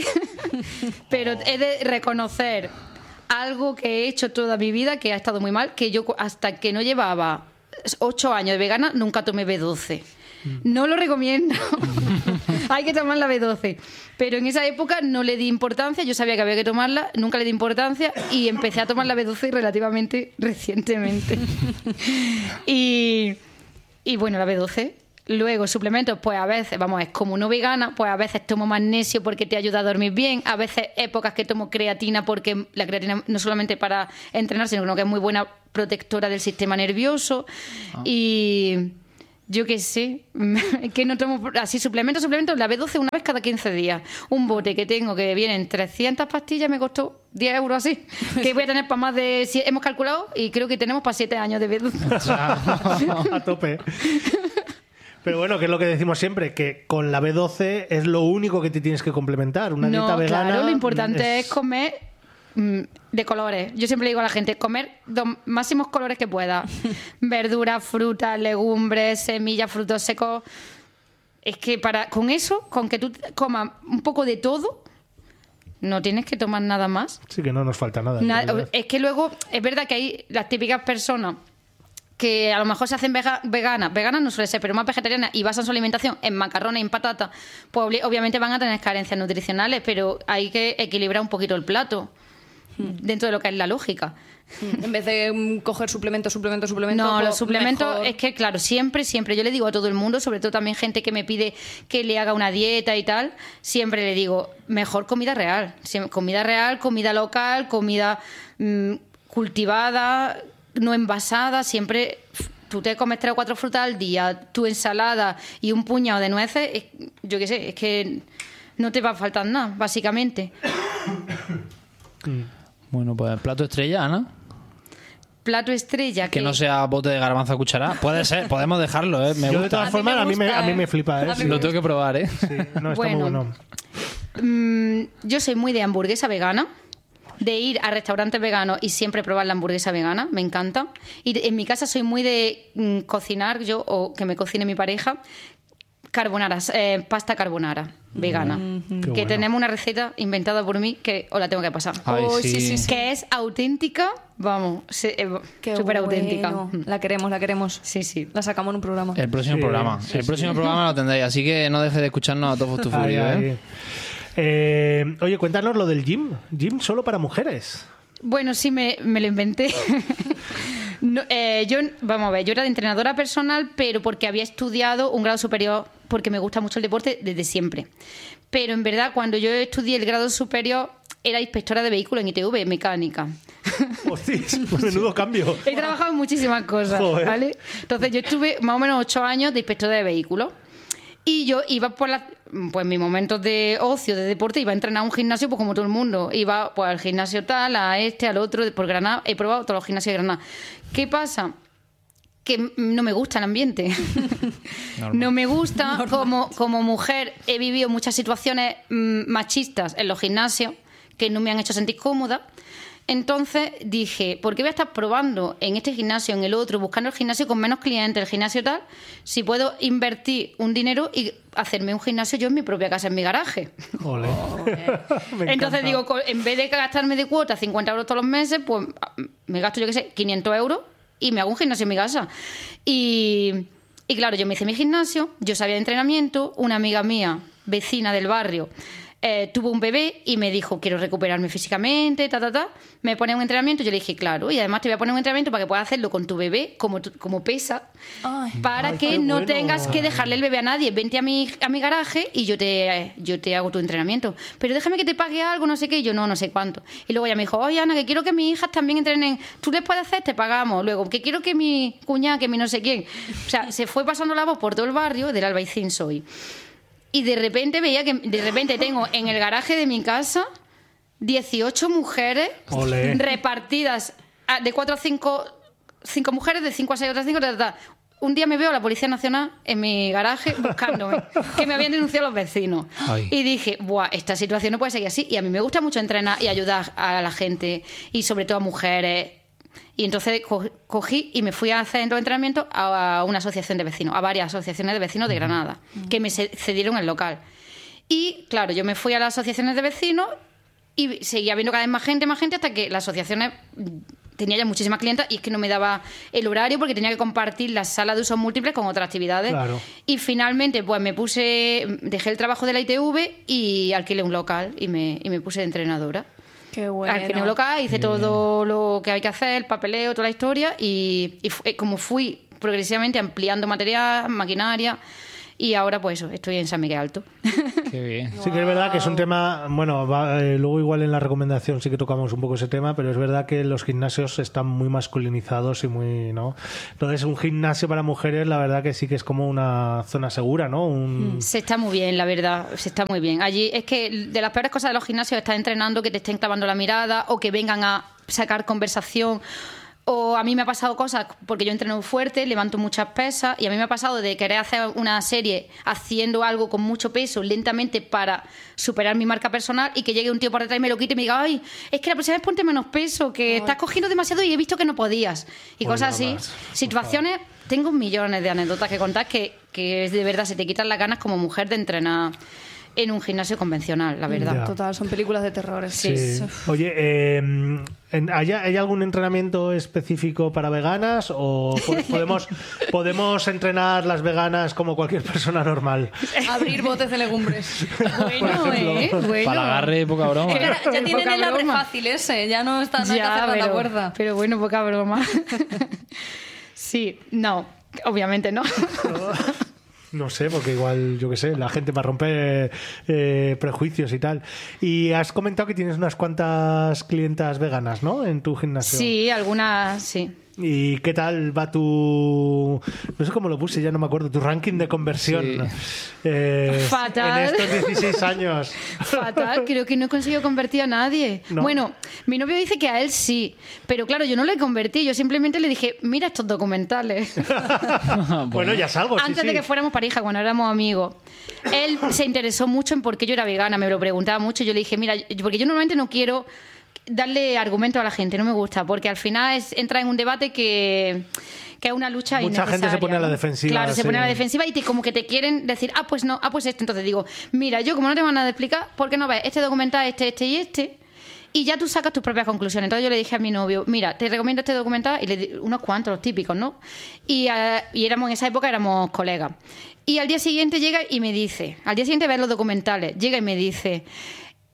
pero he de reconocer algo que he hecho toda mi vida que ha estado muy mal, que yo hasta que no llevaba ocho años de vegana nunca tomé B doce. No lo recomiendo. Hay que tomar la B doce. Pero en esa época no le di importancia. Yo sabía que había que tomarla, nunca le di importancia y empecé a tomar la B doce relativamente recientemente. y, y bueno, la B doce. Luego, suplementos, pues a veces, vamos, es como no vegana, pues a veces tomo magnesio porque te ayuda a dormir bien. A veces épocas que tomo creatina porque la creatina no solamente para entrenar, sino que es muy buena protectora del sistema nervioso. Ah. Y... Yo qué sé, que no tomo así suplementos, suplementos, la B doce una vez cada quince días. Un bote que tengo que vienen trescientas pastillas me costó diez euros así. Que voy a tener para más de... Hemos calculado y creo que tenemos para siete años de B doce. A tope. Pero bueno, que es lo que decimos siempre, que con la B doce es lo único que te tienes que complementar. Una no, dieta vegana... Claro, lo importante es, es comer... de colores. Yo siempre le digo a la gente, comer los máximos colores que pueda. Verduras, frutas, legumbres, semillas, frutos secos. Es que para con eso, con que tú comas un poco de todo, no tienes que tomar nada más. Sí, que no nos falta nada. nada es que luego, es verdad que hay las típicas personas que a lo mejor se hacen vega, veganas, veganas no suele ser, pero más vegetarianas y basan su alimentación en macarrones y en patata, pues obviamente van a tener carencias nutricionales, pero hay que equilibrar un poquito el plato. Dentro de lo que es la lógica. En vez de coger suplemento, suplemento, suplemento. No, los suplementos mejor... es que, claro, siempre, siempre. Yo le digo a todo el mundo, sobre todo también gente que me pide que le haga una dieta y tal, siempre le digo, mejor comida real. Comida real, comida local, comida mmm, cultivada, no envasada. Siempre tú te comes tres o cuatro frutas al día, tu ensalada y un puñado de nueces. Es, yo qué sé, es que no te va a faltar nada, básicamente. Bueno, pues plato estrella, Ana. Plato estrella. Que, que no sea bote de garbanzo a cuchara. Puede ser, podemos dejarlo, ¿eh? Me Yo gusta. de todas formas, a mí me, a mí me flipa, ¿eh? Sí. Lo tengo que probar, ¿eh? Sí, no, está bueno, muy bueno. Mmm, yo soy muy de hamburguesa vegana. De ir a restaurantes veganos y siempre probar la hamburguesa vegana, me encanta. Y en mi casa soy muy de mm, cocinar yo, o que me cocine mi pareja, carbonara, eh, pasta carbonara vegana. Mm-hmm. Que bueno. Tenemos una receta inventada por mí que os la tengo que pasar. Ay, oh, sí. Sí, sí, sí. Que es auténtica, vamos, eh, súper bueno. auténtica. La queremos, la queremos. Sí, sí. La sacamos en un programa. El próximo sí, programa. Sí, el sí. próximo programa lo tendréis, así que no dejes de escucharnos a todos tu furio, ¿eh? Eh, oye, cuéntanos lo del gym. Gym solo para mujeres. Bueno, sí, me, me lo inventé. no, eh, yo, vamos a ver, yo era de entrenadora personal, pero porque había estudiado un grado superior, porque me gusta mucho el deporte desde siempre. Pero en verdad, cuando yo estudié el grado superior, era inspectora de vehículos en I T V, mecánica. Hostia, menudo cambio. He trabajado en muchísimas cosas, Joder. ¿vale? Entonces yo estuve más o menos ocho años de inspectora de vehículos. Y yo iba por la, pues mis momentos de ocio, de deporte, iba a entrenar a un gimnasio pues como todo el mundo. Iba pues al gimnasio tal, a este, al otro, por Granada. He probado todos los gimnasios de Granada. ¿Qué pasa? Que no me gusta el ambiente. No me gusta. Como, como mujer he vivido muchas situaciones mm, machistas en los gimnasios que no me han hecho sentir cómoda. Entonces dije, ¿por qué voy a estar probando en este gimnasio, en el otro, buscando el gimnasio con menos clientes, el gimnasio tal, si puedo invertir un dinero y hacerme un gimnasio yo en mi propia casa, en mi garaje? Ole. Me Entonces encanta. digo, co- en vez de gastarme de cuota cincuenta euros todos los meses, pues me gasto, yo qué sé, quinientos euros y me hago un gimnasio en mi casa. Y, y claro, yo me hice mi gimnasio, yo sabía de entrenamiento, una amiga mía, vecina del barrio, eh, tuvo un bebé y me dijo, quiero recuperarme físicamente, ta, ta, ta. Me pone un entrenamiento, yo le dije, claro, y además te voy a poner un entrenamiento para que puedas hacerlo con tu bebé, como, tu- como pesa, Ay. para Ay, que qué no bueno. tengas que dejarle el bebé a nadie. Vente a mi, a mi garaje y yo te, yo te hago tu entrenamiento. Pero déjame que te pague algo, no sé qué. Y yo, no, no sé cuánto. Y luego ella me dijo, oye, Ana, que quiero que mis hijas también entrenen. Tú les puedes hacer, te pagamos. Luego, que quiero que mi cuñada, que mi no sé quién. O sea, se fue pasando la voz por todo el barrio, del Albaicín soy. Y de repente veía que de repente tengo en el garaje de mi casa dieciocho mujeres Ole. repartidas a- de cuatro a cinco, cinco mujeres, de cinco a seis otras cinco, ta, ta, ta. Un día me veo a la Policía Nacional en mi garaje buscándome, que me habían denunciado los vecinos. Ay. Y dije, buah, esta situación no puede seguir así. Y a mí me gusta mucho entrenar y ayudar a la gente, y sobre todo a mujeres. Y entonces co- cogí y me fui a hacer los entrenamientos a una asociación de vecinos, a varias asociaciones de vecinos de Granada, que me ce- cedieron el local. Y claro, yo me fui a las asociaciones de vecinos y seguía viendo cada vez más gente, más gente, hasta que las asociaciones mm, tenía ya muchísimas clientas y es que no me daba el horario porque tenía que compartir la sala de usos múltiples con otras actividades. Claro. Y finalmente, pues me puse, dejé el trabajo de la I T V y alquilé un local y me, y me puse de entrenadora. Qué bueno. Alquilé un local, hice todo lo que hay que hacer, el papeleo, toda la historia, y, y fu- eh, como fui progresivamente ampliando material, maquinaria, y ahora pues eso, estoy en San Miguel Alto. Qué bien. Sí que es verdad que es un tema, bueno, va, eh, luego igual en la recomendación sí que tocamos un poco ese tema, pero es verdad que los gimnasios están muy masculinizados y muy, ¿no? Entonces un gimnasio para mujeres la verdad que sí que es como una zona segura, ¿no? Un... Se está muy bien, la verdad, se está muy bien. Allí es que de las peores cosas de los gimnasios es estar entrenando, que te estén clavando la mirada o que vengan a sacar conversación. O a mí me ha pasado cosas, porque yo entreno fuerte, levanto muchas pesas, y a mí me ha pasado de querer hacer una serie haciendo algo con mucho peso lentamente para superar mi marca personal, y que llegue un tío por detrás y me lo quite y me diga, ay, es que la próxima vez ponte menos peso, que estás cogiendo demasiado y he visto que no podías. Y Pues cosas nada así. más, por Situaciones, tengo millones de anécdotas que contar que, que de verdad se te quitan las ganas como mujer de entrenar en un gimnasio convencional, la verdad. Ya. Total, son películas de terror. Sí. Sí. Oye, eh, en- ¿hay, ¿hay algún entrenamiento específico para veganas o po- podemos, podemos entrenar las veganas como cualquier persona normal? Abrir botes de legumbres. Bueno, ¿eh? Bueno. Para el agarre, poca broma. Es que ¿eh? ya, ya tienen Poca el abre broma. fácil ese, ya no está, no hay que Ya, hacer tanta pero, fuerza. pero bueno, poca broma. Sí, no, obviamente no. No sé, porque igual, yo qué sé, la gente va a romper eh, prejuicios y tal. Y has comentado que tienes unas cuantas clientas veganas, ¿no? En tu gimnasio. Sí, algunas, sí. ¿Y qué tal va tu... no sé cómo lo puse, ya no me acuerdo, tu ranking de conversión? Sí. Eh, Fatal. En estos dieciséis años. Fatal, creo que no he conseguido convertir a nadie. No. Bueno, mi novio dice que a él sí, pero claro, yo no le convertí, yo simplemente le dije, mira estos documentales. Bueno, ya salgo, sí, Antes sí. de que fuéramos pareja, cuando éramos amigos. Él se interesó mucho en por qué yo era vegana, me lo preguntaba mucho. Yo le dije, mira, porque yo normalmente no quiero darle argumento a la gente, no me gusta, porque al final es, entra en un debate que, que es una lucha Mucha gente innecesaria, se pone a la ¿no? defensiva, Claro, se sí. pone a la defensiva y te, como que te quieren decir, ah, pues no, ah, pues esto. Entonces digo, mira, yo como no tengo nada de explicar, ¿por qué no ves este documental, este, este y este? Y ya tú sacas tus propias conclusiones. Entonces yo le dije a mi novio, mira, te recomiendo este documental, y le di unos cuantos, los típicos, ¿no? Y, eh, y éramos en esa época éramos colegas. Y al día siguiente llega y me dice, al día siguiente ver los documentales, llega y me dice,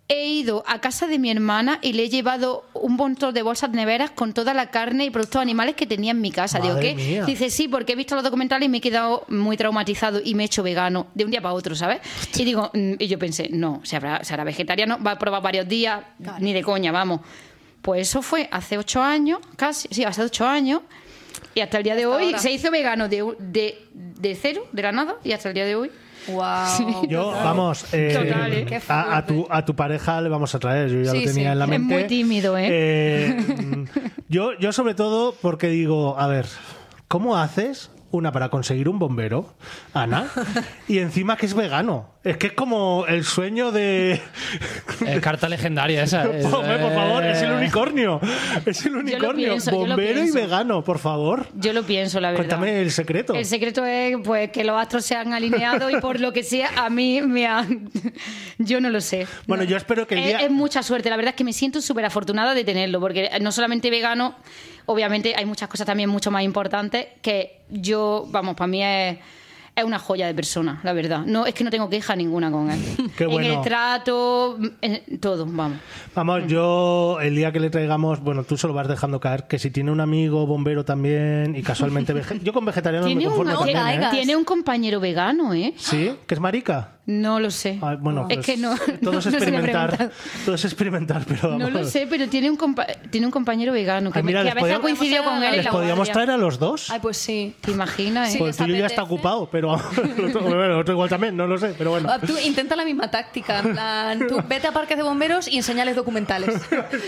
he ido a casa de mi hermana y le he llevado un montón de bolsas neveras con toda la carne y productos animales que tenía en mi casa. Madre Digo, ¿qué? mía. Dice, sí, porque he visto los documentales y me he quedado muy traumatizado y me he hecho vegano de un día para otro, ¿sabes? Y digo, mm, y yo pensé, no, se habrá, será vegetariano, va a probar varios días, Claro. ni de coña, vamos. Pues eso fue hace ocho años, casi, sí, hace ocho años. Y hasta el día de Hasta hoy ahora. se hizo vegano de, de, de cero, de la nada, y hasta el día de hoy. Wow. Yo, vamos, eh, Total, ¿eh? Qué a, a tu, a tu pareja le vamos a traer, yo ya Sí, lo tenía sí. en la Es mente. muy tímido, ¿eh? Eh, mm, yo, yo sobre todo porque digo, a ver, ¿cómo haces una para conseguir un bombero, Ana? Y encima que es vegano. Es que es como el sueño de... Es carta legendaria esa. es- Hombre, por favor, es el unicornio. Es el unicornio. pienso, yo lo Bombero y pienso. vegano, por favor. Yo lo pienso, la verdad. Cuéntame el secreto. El secreto es pues que los astros se han alineado y por lo que sea a mí me han... Yo no lo sé. Bueno, yo espero que el Es, día... es mucha suerte, la verdad es que me siento súper afortunada de tenerlo, porque no solamente vegano, obviamente hay muchas cosas también mucho más importantes que yo, vamos, para mí es... Es una joya de persona, la verdad. No, es que no tengo queja ninguna con él. Qué bueno. En el trato, en todo, vamos. Vamos, yo el día que le traigamos, bueno, tú se lo vas dejando caer, que si tiene un amigo bombero también y casualmente vege- yo con vegetariano me Tiene un, conformo también, caigas. ¿eh? tiene un compañero vegano, ¿eh? Sí, que es marica. No lo sé. Ah, bueno, es pues, que no. todo no- es no se le he experimentar, preguntado. todo es experimentar, pero vamos. No lo sé, pero tiene un, compa- tiene un compañero vegano que, Ay, me- mira, que a les veces ha podíamos- coincidido con él. en ¿Les la podíamos guardia. traer a los dos? Ay, pues sí. ¿Te imaginas? Sí. eh? Pues el ¿les tuyo ya está apetece? ocupado, pero el otro, bueno, el otro igual también, no lo sé, pero bueno. Ah, Tú intenta la misma táctica. En plan, tú vete a parques de bomberos y enseñales documentales.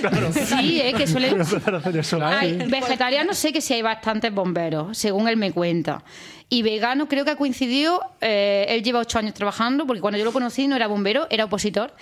Sí, eh, que suelen. Voy a empezar a hacer eso. Ay, vegetarianos sé que sí hay bastantes bomberos, según él me cuenta. Y vegano creo que ha coincidido, eh, él lleva ocho años trabajando, porque cuando yo lo conocí no era bombero, era opositor.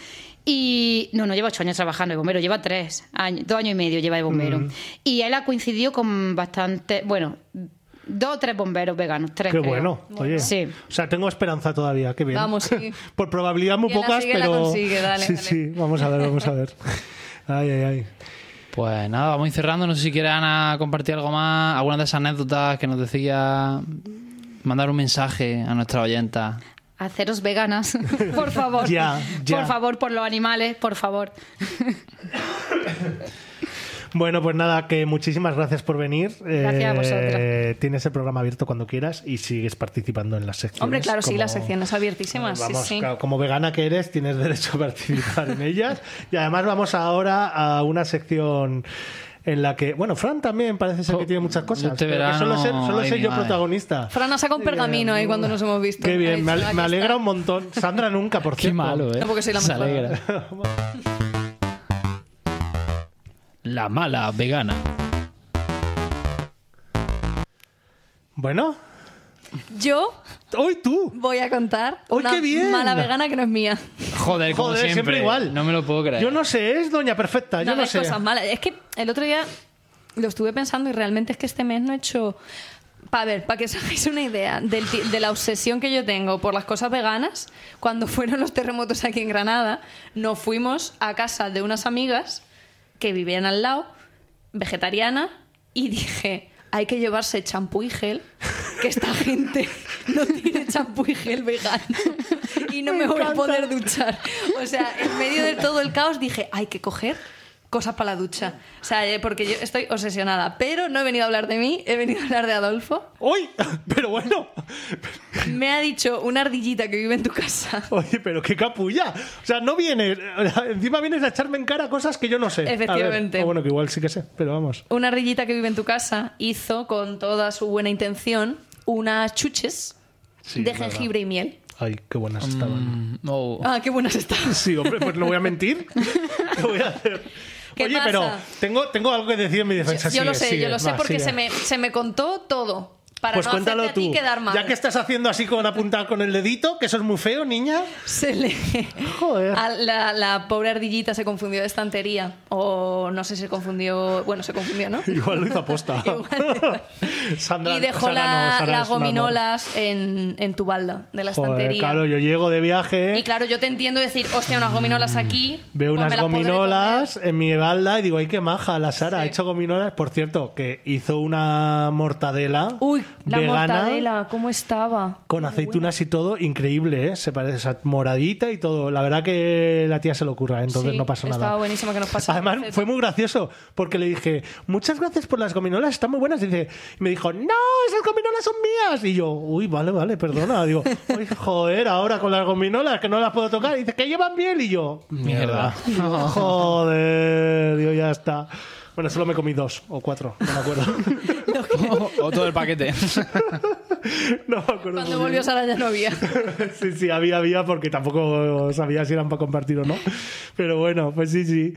Y no, no lleva ocho años trabajando de bombero, lleva tres años, dos años y medio lleva de bombero. Mm. Y él ha coincidido con bastante, bueno, dos o tres bomberos veganos, tres Qué creo. bueno, oye. Sí. O sea, tengo esperanza todavía, qué bien. Vamos, sí. Por probabilidad muy Quien la pocas, sigue, la pero. consigue, dale, sí, dale. sí, vamos a ver, vamos a ver. Ay, ay, ay. Pues nada, vamos a ir cerrando. No sé si quiere Ana compartir algo más, alguna de esas anécdotas que nos decía, mandar un mensaje a nuestra oyenta. Haceros veganas, por favor. Ya, ya. Por favor, por los animales, por favor. Bueno, pues nada, que muchísimas gracias por venir. Gracias a vosotros. Tienes el programa abierto cuando quieras y sigues participando en las secciones. Hombre, claro, sí, como- las secciones abiertísimas. Vamos, sí, sí. claro, como vegana que eres, tienes derecho a participar en ellas. Y además vamos ahora a una sección en la que, bueno, Fran también parece ser que tiene muchas cosas. Este pero que verano, solo sé, solo ay, sé mi yo madre. protagonista. Fran ha sacado un pergamino ahí cuando nos hemos visto. Qué bien, me, Ha ale- dicho, me "Aquí alegra está". un montón. Sandra nunca, por Qué cierto. malo, ¿eh? No, porque soy la Se mejor. alegra. La mala vegana. Bueno, Yo hoy tú. voy a contar ¡Uy, una qué bien! mala vegana que no es mía. Joder, como Joder, siempre. siempre igual. No me lo puedo creer. Yo no sé, es Doña Perfecta, yo No, no ves sé. cosas malas. Es que el otro día lo estuve pensando y realmente es que este mes no he hecho... Para ver, para que os hagáis una idea del ti- de la obsesión que yo tengo por las cosas veganas, cuando fueron los terremotos aquí en Granada, nos fuimos a casa de unas amigas que vivían al lado, vegetariana, y dije, hay que llevarse champú y gel, que esta gente no tiene champú y gel vegano y no me, voy a poder duchar. O sea, en medio de todo el caos dije, hay que coger cosas para la ducha. O sea, eh, porque yo estoy obsesionada. Pero no he venido a hablar de mí, he venido a hablar de Adolfo. ¡Uy! Pero bueno. Me ha dicho una ardillita que vive en tu casa. Oye, pero qué capulla. O sea, no vienes. Encima vienes a echarme en cara cosas que yo no sé. A ver, Efectivamente. o bueno, que igual sí que sé, pero vamos. Una ardillita que vive en tu casa hizo, con toda su buena intención, unas chuches Sí, de es verdad. jengibre y miel. Ay, qué buenas estaban. Mm, oh. Ah, qué buenas están. Sí, hombre, pues no voy a mentir. ¿Qué voy a hacer? ¿Qué Oye, pasa? pero tengo, tengo algo que decir en mi defensa. Yo Sigue, lo sé, sigue, yo lo sé va, porque sigue. se me, se me contó todo. Para Pues no cuéntalo hacerte a ti tú. quedar mal. Ya que estás haciendo así con apuntar con el dedito, que eso es muy feo, niña. Se le... Joder. A la, la pobre ardillita se confundió de estantería. O no sé si se confundió... Bueno, se confundió, ¿no? Igual lo hizo aposta. Igual. Sandra, Y dejó Sara la- no, Sara las es un amor. gominolas en, en tu balda de la Joder, estantería. claro, yo llego de viaje, Y claro, yo te entiendo decir, hostia, unas gominolas aquí. veo pues me unas las podré gominolas en mi balda y digo, ay, qué maja la Sara, ha hecho gominolas. Por cierto, que hizo una mortadela. comer. Uy, la vegana mortadela, ¿cómo estaba? con aceitunas y todo, increíble, ¿eh? Se parece, o sea, moradita y todo. La verdad que la tía se lo ocurra, entonces Sí, no pasó nada. estaba buenísimo que nos pasara. Además, fue muy gracioso porque le dije, muchas gracias por las gominolas, están muy buenas. Y, dice, y me dijo, no, esas gominolas son mías. Y yo, uy, vale, vale, perdona. Digo, uy, joder, ahora con las gominolas que no las puedo tocar. Y dice, que llevan bien. Y yo, mierda. Joder, digo, ya está. Bueno, solo me comí dos o cuatro, no me acuerdo. o, o todo el paquete. No me acuerdo. Cuando muy volvió bien. Sara ya no había. Sí, sí, había, había, porque tampoco sabía si eran para compartir o no. Pero bueno, pues sí, sí.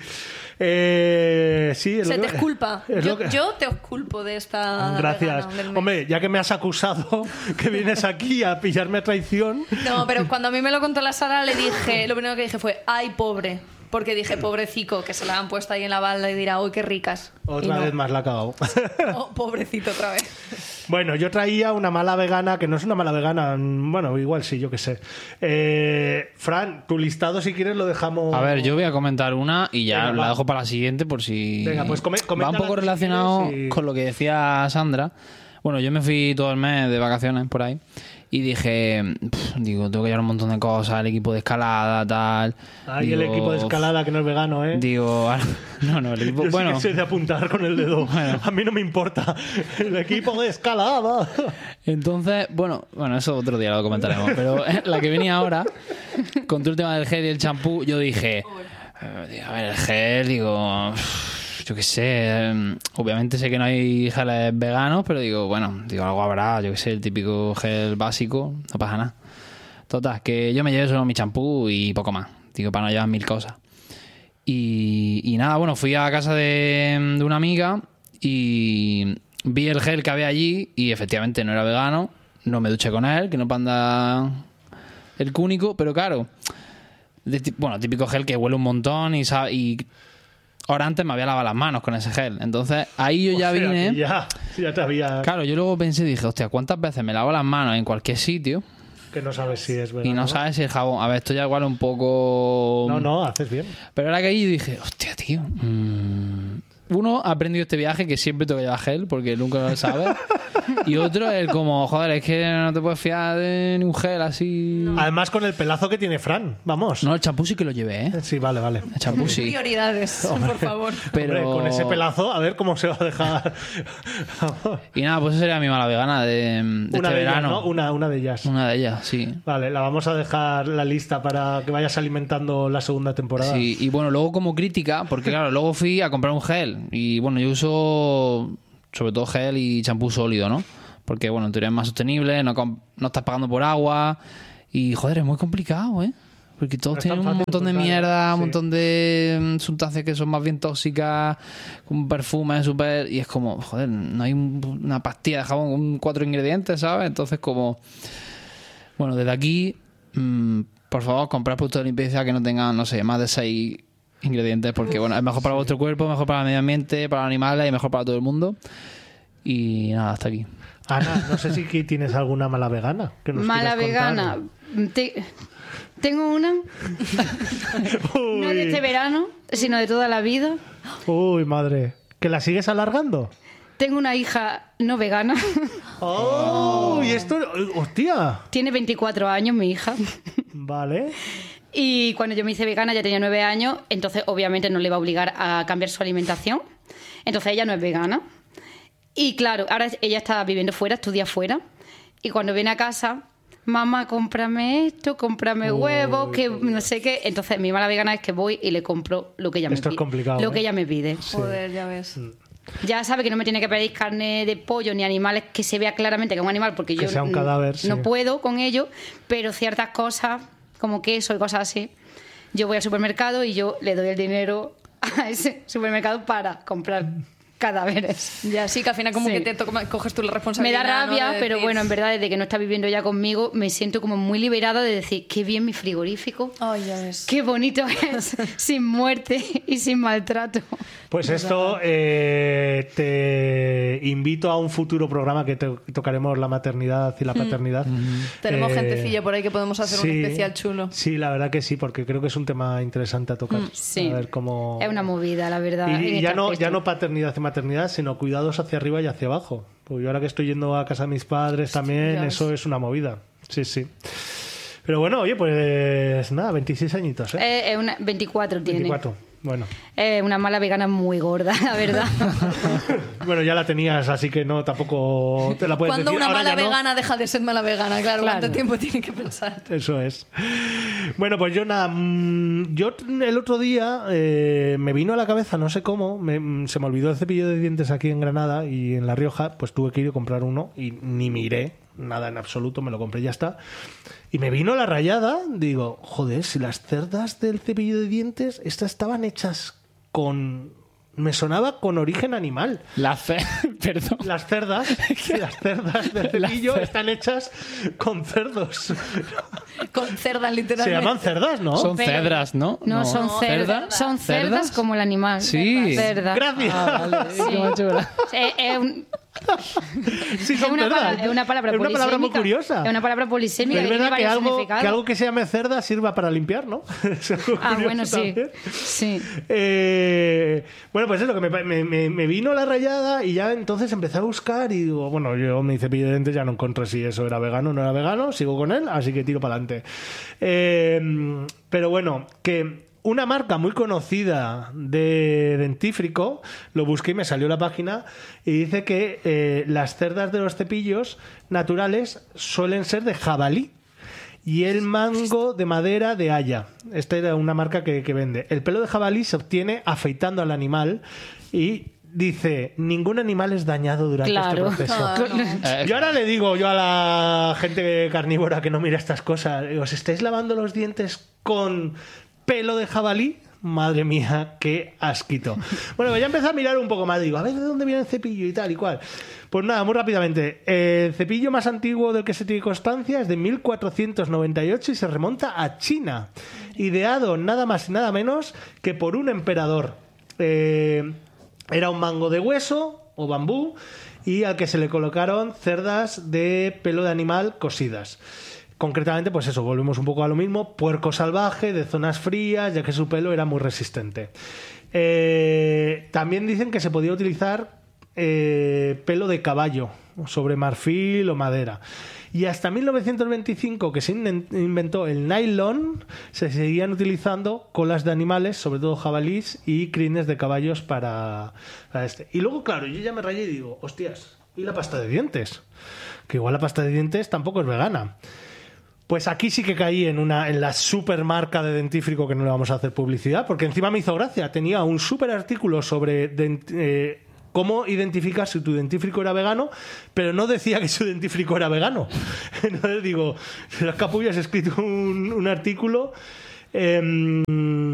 Eh, sí es Se lo te que- exculpa. es Yo, lo que- yo te exculpo de esta. Gracias. vegana del mes. Hombre, ya que me has acusado que vienes aquí a pillarme a traición. No, pero cuando a mí me lo contó la Sara, le dije, lo primero que dije fue, ay, pobre. Porque dije, pobrecito, que se la han puesto ahí en la balda y dirá, uy, qué ricas. Y Otra no. vez más la ha cagado. Oh, pobrecito otra vez. Bueno, yo traía una mala vegana, que no es una mala vegana, bueno, igual sí, yo qué sé. Eh, Fran, tu listado, si quieres, lo dejamos. A ver, yo voy a comentar una y ya Venga, la va. dejo para la siguiente por si... Venga, pues come- va un coméntala poco tú si relacionado quieres y- con lo que decía Sandra. Bueno, yo me fui todo el mes de vacaciones por ahí y dije, pff, digo, tengo que llevar un montón de cosas, el equipo de escalada, tal. Ahí el Digo, equipo de escalada, que no es vegano, ¿eh? Digo, ah, no, no, el equipo... Yo bueno, sí que sé de apuntar con el dedo. Bueno. A mí no me importa. El equipo de escalada. entonces, bueno, bueno, eso otro día lo comentaremos, pero la que venía ahora, con todo el tema del gel y el champú, yo dije, eh, digo, a ver, el gel, digo, yo qué sé, eh, obviamente sé que no hay geles veganos, pero digo, bueno, digo, algo habrá, yo qué sé, el típico gel básico, no pasa nada. Total, que yo me llevé solo mi champú y poco más, digo, para no llevar mil cosas. Y, y nada, bueno, fui a casa de, de una amiga y vi el gel que había allí y efectivamente no era vegano, no me duché con él, que no panda el cúnico, pero claro, de ti- bueno, típico gel que huele un montón y, sabe, y ahora antes me había lavado las manos con ese gel. Entonces ahí yo ya O sea, vine. que Ya, ya te había. Claro, yo luego pensé y dije, hostia, ¿cuántas veces me lavo las manos en cualquier sitio Que no sabes si es vegano. y no sabes si el jabón? A ver, esto ya igual un poco. No, no, haces bien. Pero ahora que ahí yo dije, hostia, tío. mmm, Uno, ha aprendido este viaje que siempre tengo que llevar gel porque nunca lo sabes. Y otro, el como, joder, es que no te puedes fiar de ni un gel así. Además, con el pelazo que tiene Fran. Vamos. No, el champú sí que lo llevé, ¿eh? Sí, vale, vale. El champú sí. Prioridades, por favor. Pero... Hombre, con ese pelazo, a ver cómo se va a dejar. Vamos. Y nada, pues esa sería mi mala vegana de, de Una este de ellas, verano. ¿no? Una, una de ellas. Una de ellas, sí. Vale, la vamos a dejar la lista para que vayas alimentando la segunda temporada. Sí, y bueno, luego como crítica, porque claro, luego fui a comprar un gel y bueno, yo uso sobre todo gel y champú sólido, ¿no? Porque bueno, en teoría es más sostenible, no, com- no estás pagando por agua y joder, es muy complicado, ¿eh? Porque todos No es tan tienen un fácil montón de encontrar, mierda, sí. un montón de mm, sustancias que son más bien tóxicas, un perfume súper... Y es como, joder, no hay un- una pastilla de jabón con cuatro ingredientes, ¿sabes? Entonces como... Bueno, desde aquí, mm, por favor, comprar productos de limpieza que no tengan, no sé, más de seis ingredientes, porque bueno, es mejor para vuestro cuerpo, mejor para el medio ambiente, para los animales y mejor para todo el mundo. Y nada, hasta aquí. Ana, no sé si aquí tienes alguna mala vegana. Que nos Mala quieras contar. vegana. Te- Tengo una, no de este Uy, verano, sino de toda la vida. uy, madre. ¿Que la sigues alargando? Tengo una hija no vegana. ¡Oh! Y esto. ¡Hostia! Tiene veinticuatro años mi hija. Vale. Y cuando yo me hice vegana ya tenía nueve años, entonces obviamente no le iba a obligar a cambiar su alimentación. Entonces ella no es vegana. Y claro, ahora ella está viviendo fuera, estudia fuera. Y cuando viene a casa, mamá, cómprame esto, cómprame huevos, que no sé qué. Entonces mi mala vegana es que voy y le compro lo que ella me Esto es pide. complicado, Lo ¿eh? que ella me pide. Joder, ya ves. Ya sabe que no me tiene que pedir carne de pollo ni animales que se vea claramente que es un animal, porque Que yo sea un mm, cadáver, no sí. puedo con ello, pero ciertas cosas, como queso y cosas así, yo voy al supermercado y yo le doy el dinero a ese supermercado para comprar cadáveres. Ya sí, que al final como Sí. que te toca- coges tú la Me responsabilidad. da ¿no? rabia, De pero decir, bueno, en verdad, desde que no está viviendo ya conmigo, me siento como muy liberada de decir, qué bien mi frigorífico, Ay, ya ves. qué bonito es, sin muerte y sin maltrato. Pues esto eh, te invito a un futuro programa que to- tocaremos la maternidad y la paternidad. Tenemos Eh, gentecilla por ahí que podemos hacer un sí, especial chulo. Sí, la verdad que sí, porque creo que es un tema interesante a tocar. Sí, A ver cómo... es una movida, la verdad. Y, en y este ya no, aspecto. ya no paternidad y maternidad, sino cuidados hacia arriba y hacia abajo. Pues yo ahora que estoy yendo a casa de mis padres también, Dios. eso es una movida. Sí, sí. Pero bueno, oye, pues nada, veintiséis añitos, ¿eh? Eh, eh, una, veinticuatro tiene. veinticuatro, bueno. Eh, una mala vegana muy gorda, la verdad. Bueno, ya la tenías, así que no, tampoco te la puedes Cuando decir. una Ahora mala ya no. vegana deja de ser mala vegana, claro, Claro. ¿cuánto tiempo tiene que pensar? Eso es. Bueno, pues yo nada, mm, yo el otro día eh, me vino a la cabeza, no sé cómo, me- se me olvidó el cepillo de dientes aquí en Granada y en La Rioja, pues tuve que ir a comprar uno y ni miré, nada en absoluto, me lo compré y ya está. Y me vino la rayada, digo, joder, si las cerdas del cepillo de dientes, estas estaban hechas con... Me sonaba con origen animal. La fe... Perdón. Las cerdas, las cerdas del Las cepillo cer- están hechas con cerdos. Con cerdas, Se literalmente. llaman cerdas, ¿no? Son Pero- cedras, ¿no? No, son No, cerdas. cerdas. Son cerdas, ¿Cerdas? como el animal. Sí. Cerdas. Gracias. Ah, vale. Sí. Qué macho, ¿verdad? Eh, eh, un- Sí, es, son una cerdas. palabra, es una palabra Es una palabra muy polisémica. curiosa. Es una palabra polisémica Pero es que tiene verdad que varios algo, significados. que algo que se llame cerda sirva para limpiar, ¿no? Es algo Ah, curioso bueno, sí. también. Sí. Eh, bueno, pues eso, que me, me- me- me vino la rayada y ya entonces empecé a buscar y digo, bueno, yo mi cepillo de dientes ya no encontré si eso era vegano o no era vegano, sigo con él, así que tiro para adelante. Eh, pero bueno, que una marca muy conocida de dentífrico, lo busqué y me salió la página, y dice que eh, las cerdas de los cepillos naturales suelen ser de jabalí. Y el mango de madera de haya. Esta era una marca que, que vende. El pelo de jabalí se obtiene afeitando al animal y dice, ningún animal es dañado durante Claro. este proceso. Ah, no. Eh, Yo ahora le digo yo a la gente carnívora que no mira estas cosas, ¿os estáis lavando los dientes con pelo de jabalí? Madre mía, qué asquito. Bueno, pues ya empecé a mirar un poco más. Digo, a ver de dónde viene el cepillo y tal y cual. Pues nada, muy rápidamente. El cepillo más antiguo del que se tiene constancia es de mil cuatrocientos noventa y ocho y se remonta a China. Ideado nada más y nada menos que por un emperador. Eh, era un mango de hueso o bambú y al que se le colocaron cerdas de pelo de animal cosidas. Concretamente, pues eso, volvemos un poco a lo mismo, puerco salvaje de zonas frías, ya que su pelo era muy resistente. Eh, también dicen que se podía utilizar eh, pelo de caballo sobre marfil o madera. Y hasta mil novecientos veinticinco, que se in- inventó el nylon, se seguían utilizando colas de animales, sobre todo jabalís y crines de caballos para, para este. Y luego, claro, yo ya me rayé y digo, hostias, ¿y la pasta de dientes? Que igual la pasta de dientes tampoco es vegana. Pues aquí sí que caí en una en la super marca de dentífrico, que no le vamos a hacer publicidad, porque encima me hizo gracia. Tenía un super artículo sobre dent- eh, cómo identificar si tu dentífrico era vegano, pero no decía que su dentífrico era vegano. Entonces digo, las capullas he escrito un, un artículo eh,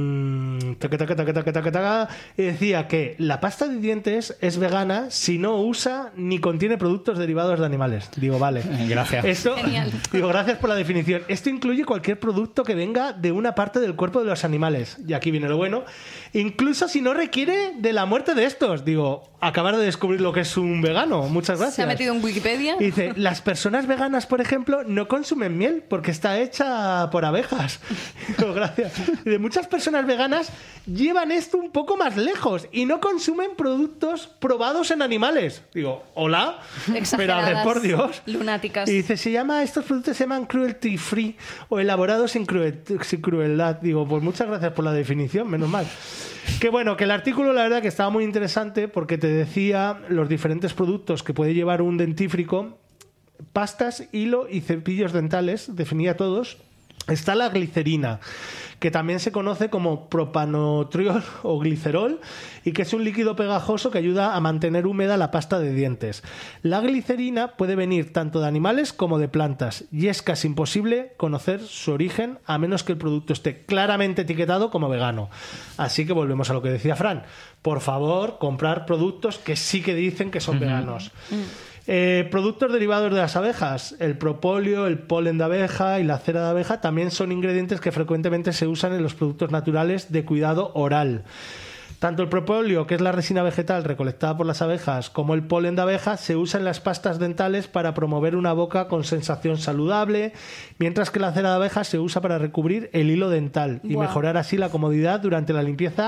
taca, taca, taca, taca, taca, taca, y decía que la pasta de dientes es vegana si no usa ni contiene productos derivados de animales. Digo, vale. Gracias. Esto, Genial. digo, gracias por la definición. Esto incluye cualquier producto que venga de una parte del cuerpo de los animales. Y aquí viene lo bueno. Incluso si no requiere de la muerte de estos. Digo, acabar de descubrir lo que es un vegano. Muchas gracias. Se ha metido en Wikipedia. Y dice, las personas veganas, por ejemplo, no consumen miel porque está hecha por abejas. Digo, gracias. Y de muchas personas veganas llevan esto un poco más lejos y no consumen productos probados en animales. Digo, hola, pero a ver, por Dios. Lunáticas. Y dice, se llama, estos productos se llaman cruelty free o elaborados sin, cruel- sin crueldad. Digo, pues muchas gracias por la definición, menos mal. Que bueno, que el artículo la verdad que estaba muy interesante porque te decía los diferentes productos que puede llevar un dentífrico, pastas, hilo y cepillos dentales, definía todos. Está la glicerina, que también se conoce como propanotriol o glicerol y que es un líquido pegajoso que ayuda a mantener húmeda la pasta de dientes. La glicerina puede venir tanto de animales como de plantas y es casi imposible conocer su origen a menos que el producto esté claramente etiquetado como vegano. Así que volvemos a lo que decía Fran. Por favor, comprar productos que sí que dicen que son uh-huh. veganos. Uh-huh. Eh, productos derivados de las abejas, el propóleo, el polen de abeja y la cera de abeja también son ingredientes que frecuentemente se usan en los productos naturales de cuidado oral. Tanto el propóleo, que es la resina vegetal recolectada por las abejas, como el polen de abeja se usa en las pastas dentales para promover una boca con sensación saludable, mientras que la cera de abeja se usa para recubrir el hilo dental y wow. mejorar así la comodidad durante la limpieza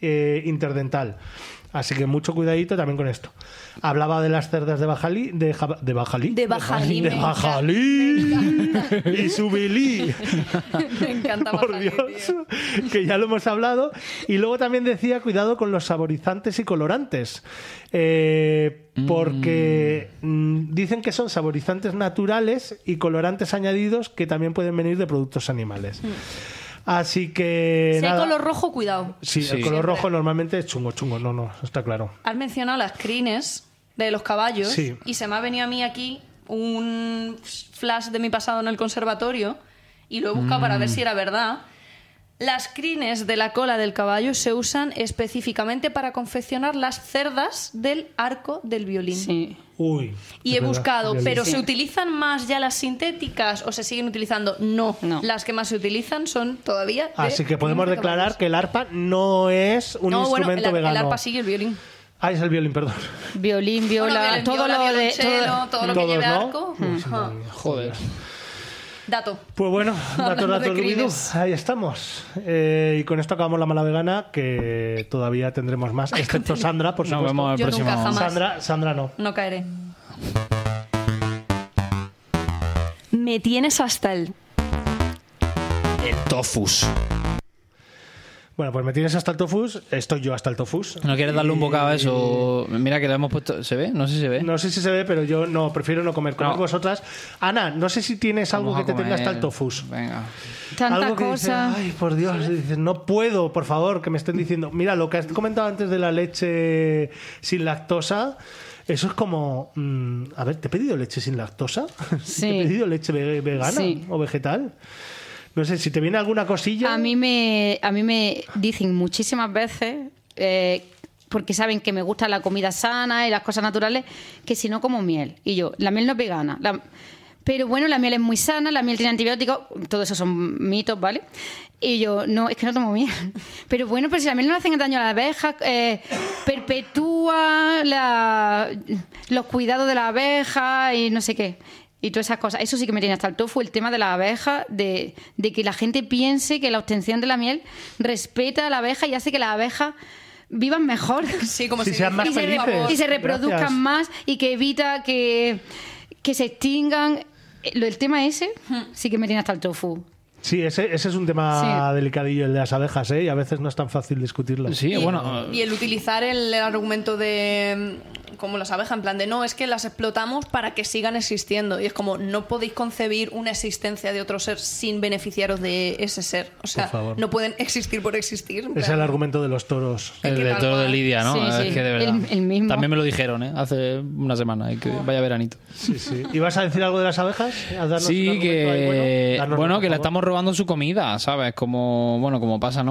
eh, interdental. Así que mucho cuidadito también con esto. Hablaba de las cerdas de Bajalí, de, Jaba- de Bajalí, De Bajalí, de me Bajalí y Subilí. Me encanta Por Bajalí, Dios, tío. que ya lo hemos hablado. Y luego también decía cuidado con los saborizantes y colorantes, eh, porque mm, dicen que son saborizantes naturales y colorantes añadidos que también pueden venir de productos animales. Así que Si hay nada. color rojo, cuidado. Sí, Sí. el color rojo normalmente es chungo, chungo. No, no, está claro. Has mencionado las crines de los caballos Sí. y se me ha venido a mí aquí un flash de mi pasado en el conservatorio y lo he buscado para ver si era verdad. Las crines de la cola del caballo se usan específicamente para confeccionar las cerdas del arco del violín. Sí. Uy. Y es he verdad, buscado, violín. ¿pero Sí. se utilizan más ya las sintéticas o se siguen utilizando? No. No. Las que más se utilizan son todavía de Así que podemos crines de declarar caballos. que el arpa no es un No, bueno, instrumento el, ar- vegano. el arpa sigue el violín. Ah, es el violín, perdón. Violín, viola, Bueno, violín, todo viola, lo de. violonchelo, todo- todo lo que Todos, lleve ¿no? arco. Uy, Ajá. madre mía. Joder. Dato. Pues bueno, datos, Hablando de datos, Dubidú. crines. Ahí estamos. Eh, y con esto acabamos la mala vegana, que todavía tendremos más, excepto Sandra, por Nos supuesto. vemos el Yo próximo. nunca jamás. Sandra, Sandra no. No caeré. Me tienes hasta el... El tofus. Bueno, pues me tienes hasta el tofus. Estoy yo hasta el tofus. ¿No quieres darle un Y- bocado a eso? Mira que le hemos puesto... ¿Se ve? No sé si se ve. No sé si se ve, pero yo no, prefiero no comer. Comer No. vosotras. Ana, no sé si tienes algo Vamos que a te tenga hasta comer. el tofus. Venga. Tanta Algo que cosa. dices, ay, por Dios, dices, no puedo, por favor, que me estén diciendo. Mira, lo que has comentado antes de la leche sin lactosa, eso es como. mm, a ver, ¿te he pedido leche sin lactosa? Sí. ¿Te he pedido leche ve- vegana Sí. o vegetal? No sé, si te viene alguna cosilla. A mí me, a mí me dicen muchísimas veces, eh, porque saben que me gusta la comida sana y las cosas naturales, que si no como miel. Y yo, la miel no es vegana. La- pero bueno, la miel es muy sana, la miel tiene antibióticos, todo eso son mitos, ¿vale? Y yo, no, es que no tomo miel. Pero bueno, pero si la miel no le hace daño a la abeja, eh, perpetúa la- los cuidados de la abeja y no sé qué. Y todas esas cosas. Eso sí que me tiene hasta el tofu, el tema de las abejas, de, de que la gente piense que la obtención de la miel respeta a la abeja y hace que las abejas vivan mejor. Sí, como Si si sean más dijese, felices. por favor. Y se reproduzcan Gracias. más y que evita que, que se extingan. Eh, lo- El tema ese sí que me tiene hasta el tofu. Sí, ese, ese es un tema Sí. delicadillo, el de las abejas, ¿eh? Y a veces no es tan fácil discutirlo. Sí, Y, bueno... y el utilizar el argumento de mm, como las abejas, en plan de no, es que las explotamos para que sigan existiendo. Y es como, no podéis concebir una existencia de otro ser sin beneficiaros de ese ser. O sea, Por favor. no pueden existir por existir. en Es plan, el argumento de los toros. El que de tal toro de cual. Lidia, ¿no? Sí, Es sí, que de verdad. el- el mismo. También me lo dijeron, ¿eh? Hace una semana. y que vaya veranito. Sí, sí. ¿Y vas a decir algo de las abejas? ¿A darnos un Sí, argumento ahí que bueno? Dárnoslo, bueno, por que le favor. estamos robando su comida, ¿sabes? Como bueno, como pasa, ¿no?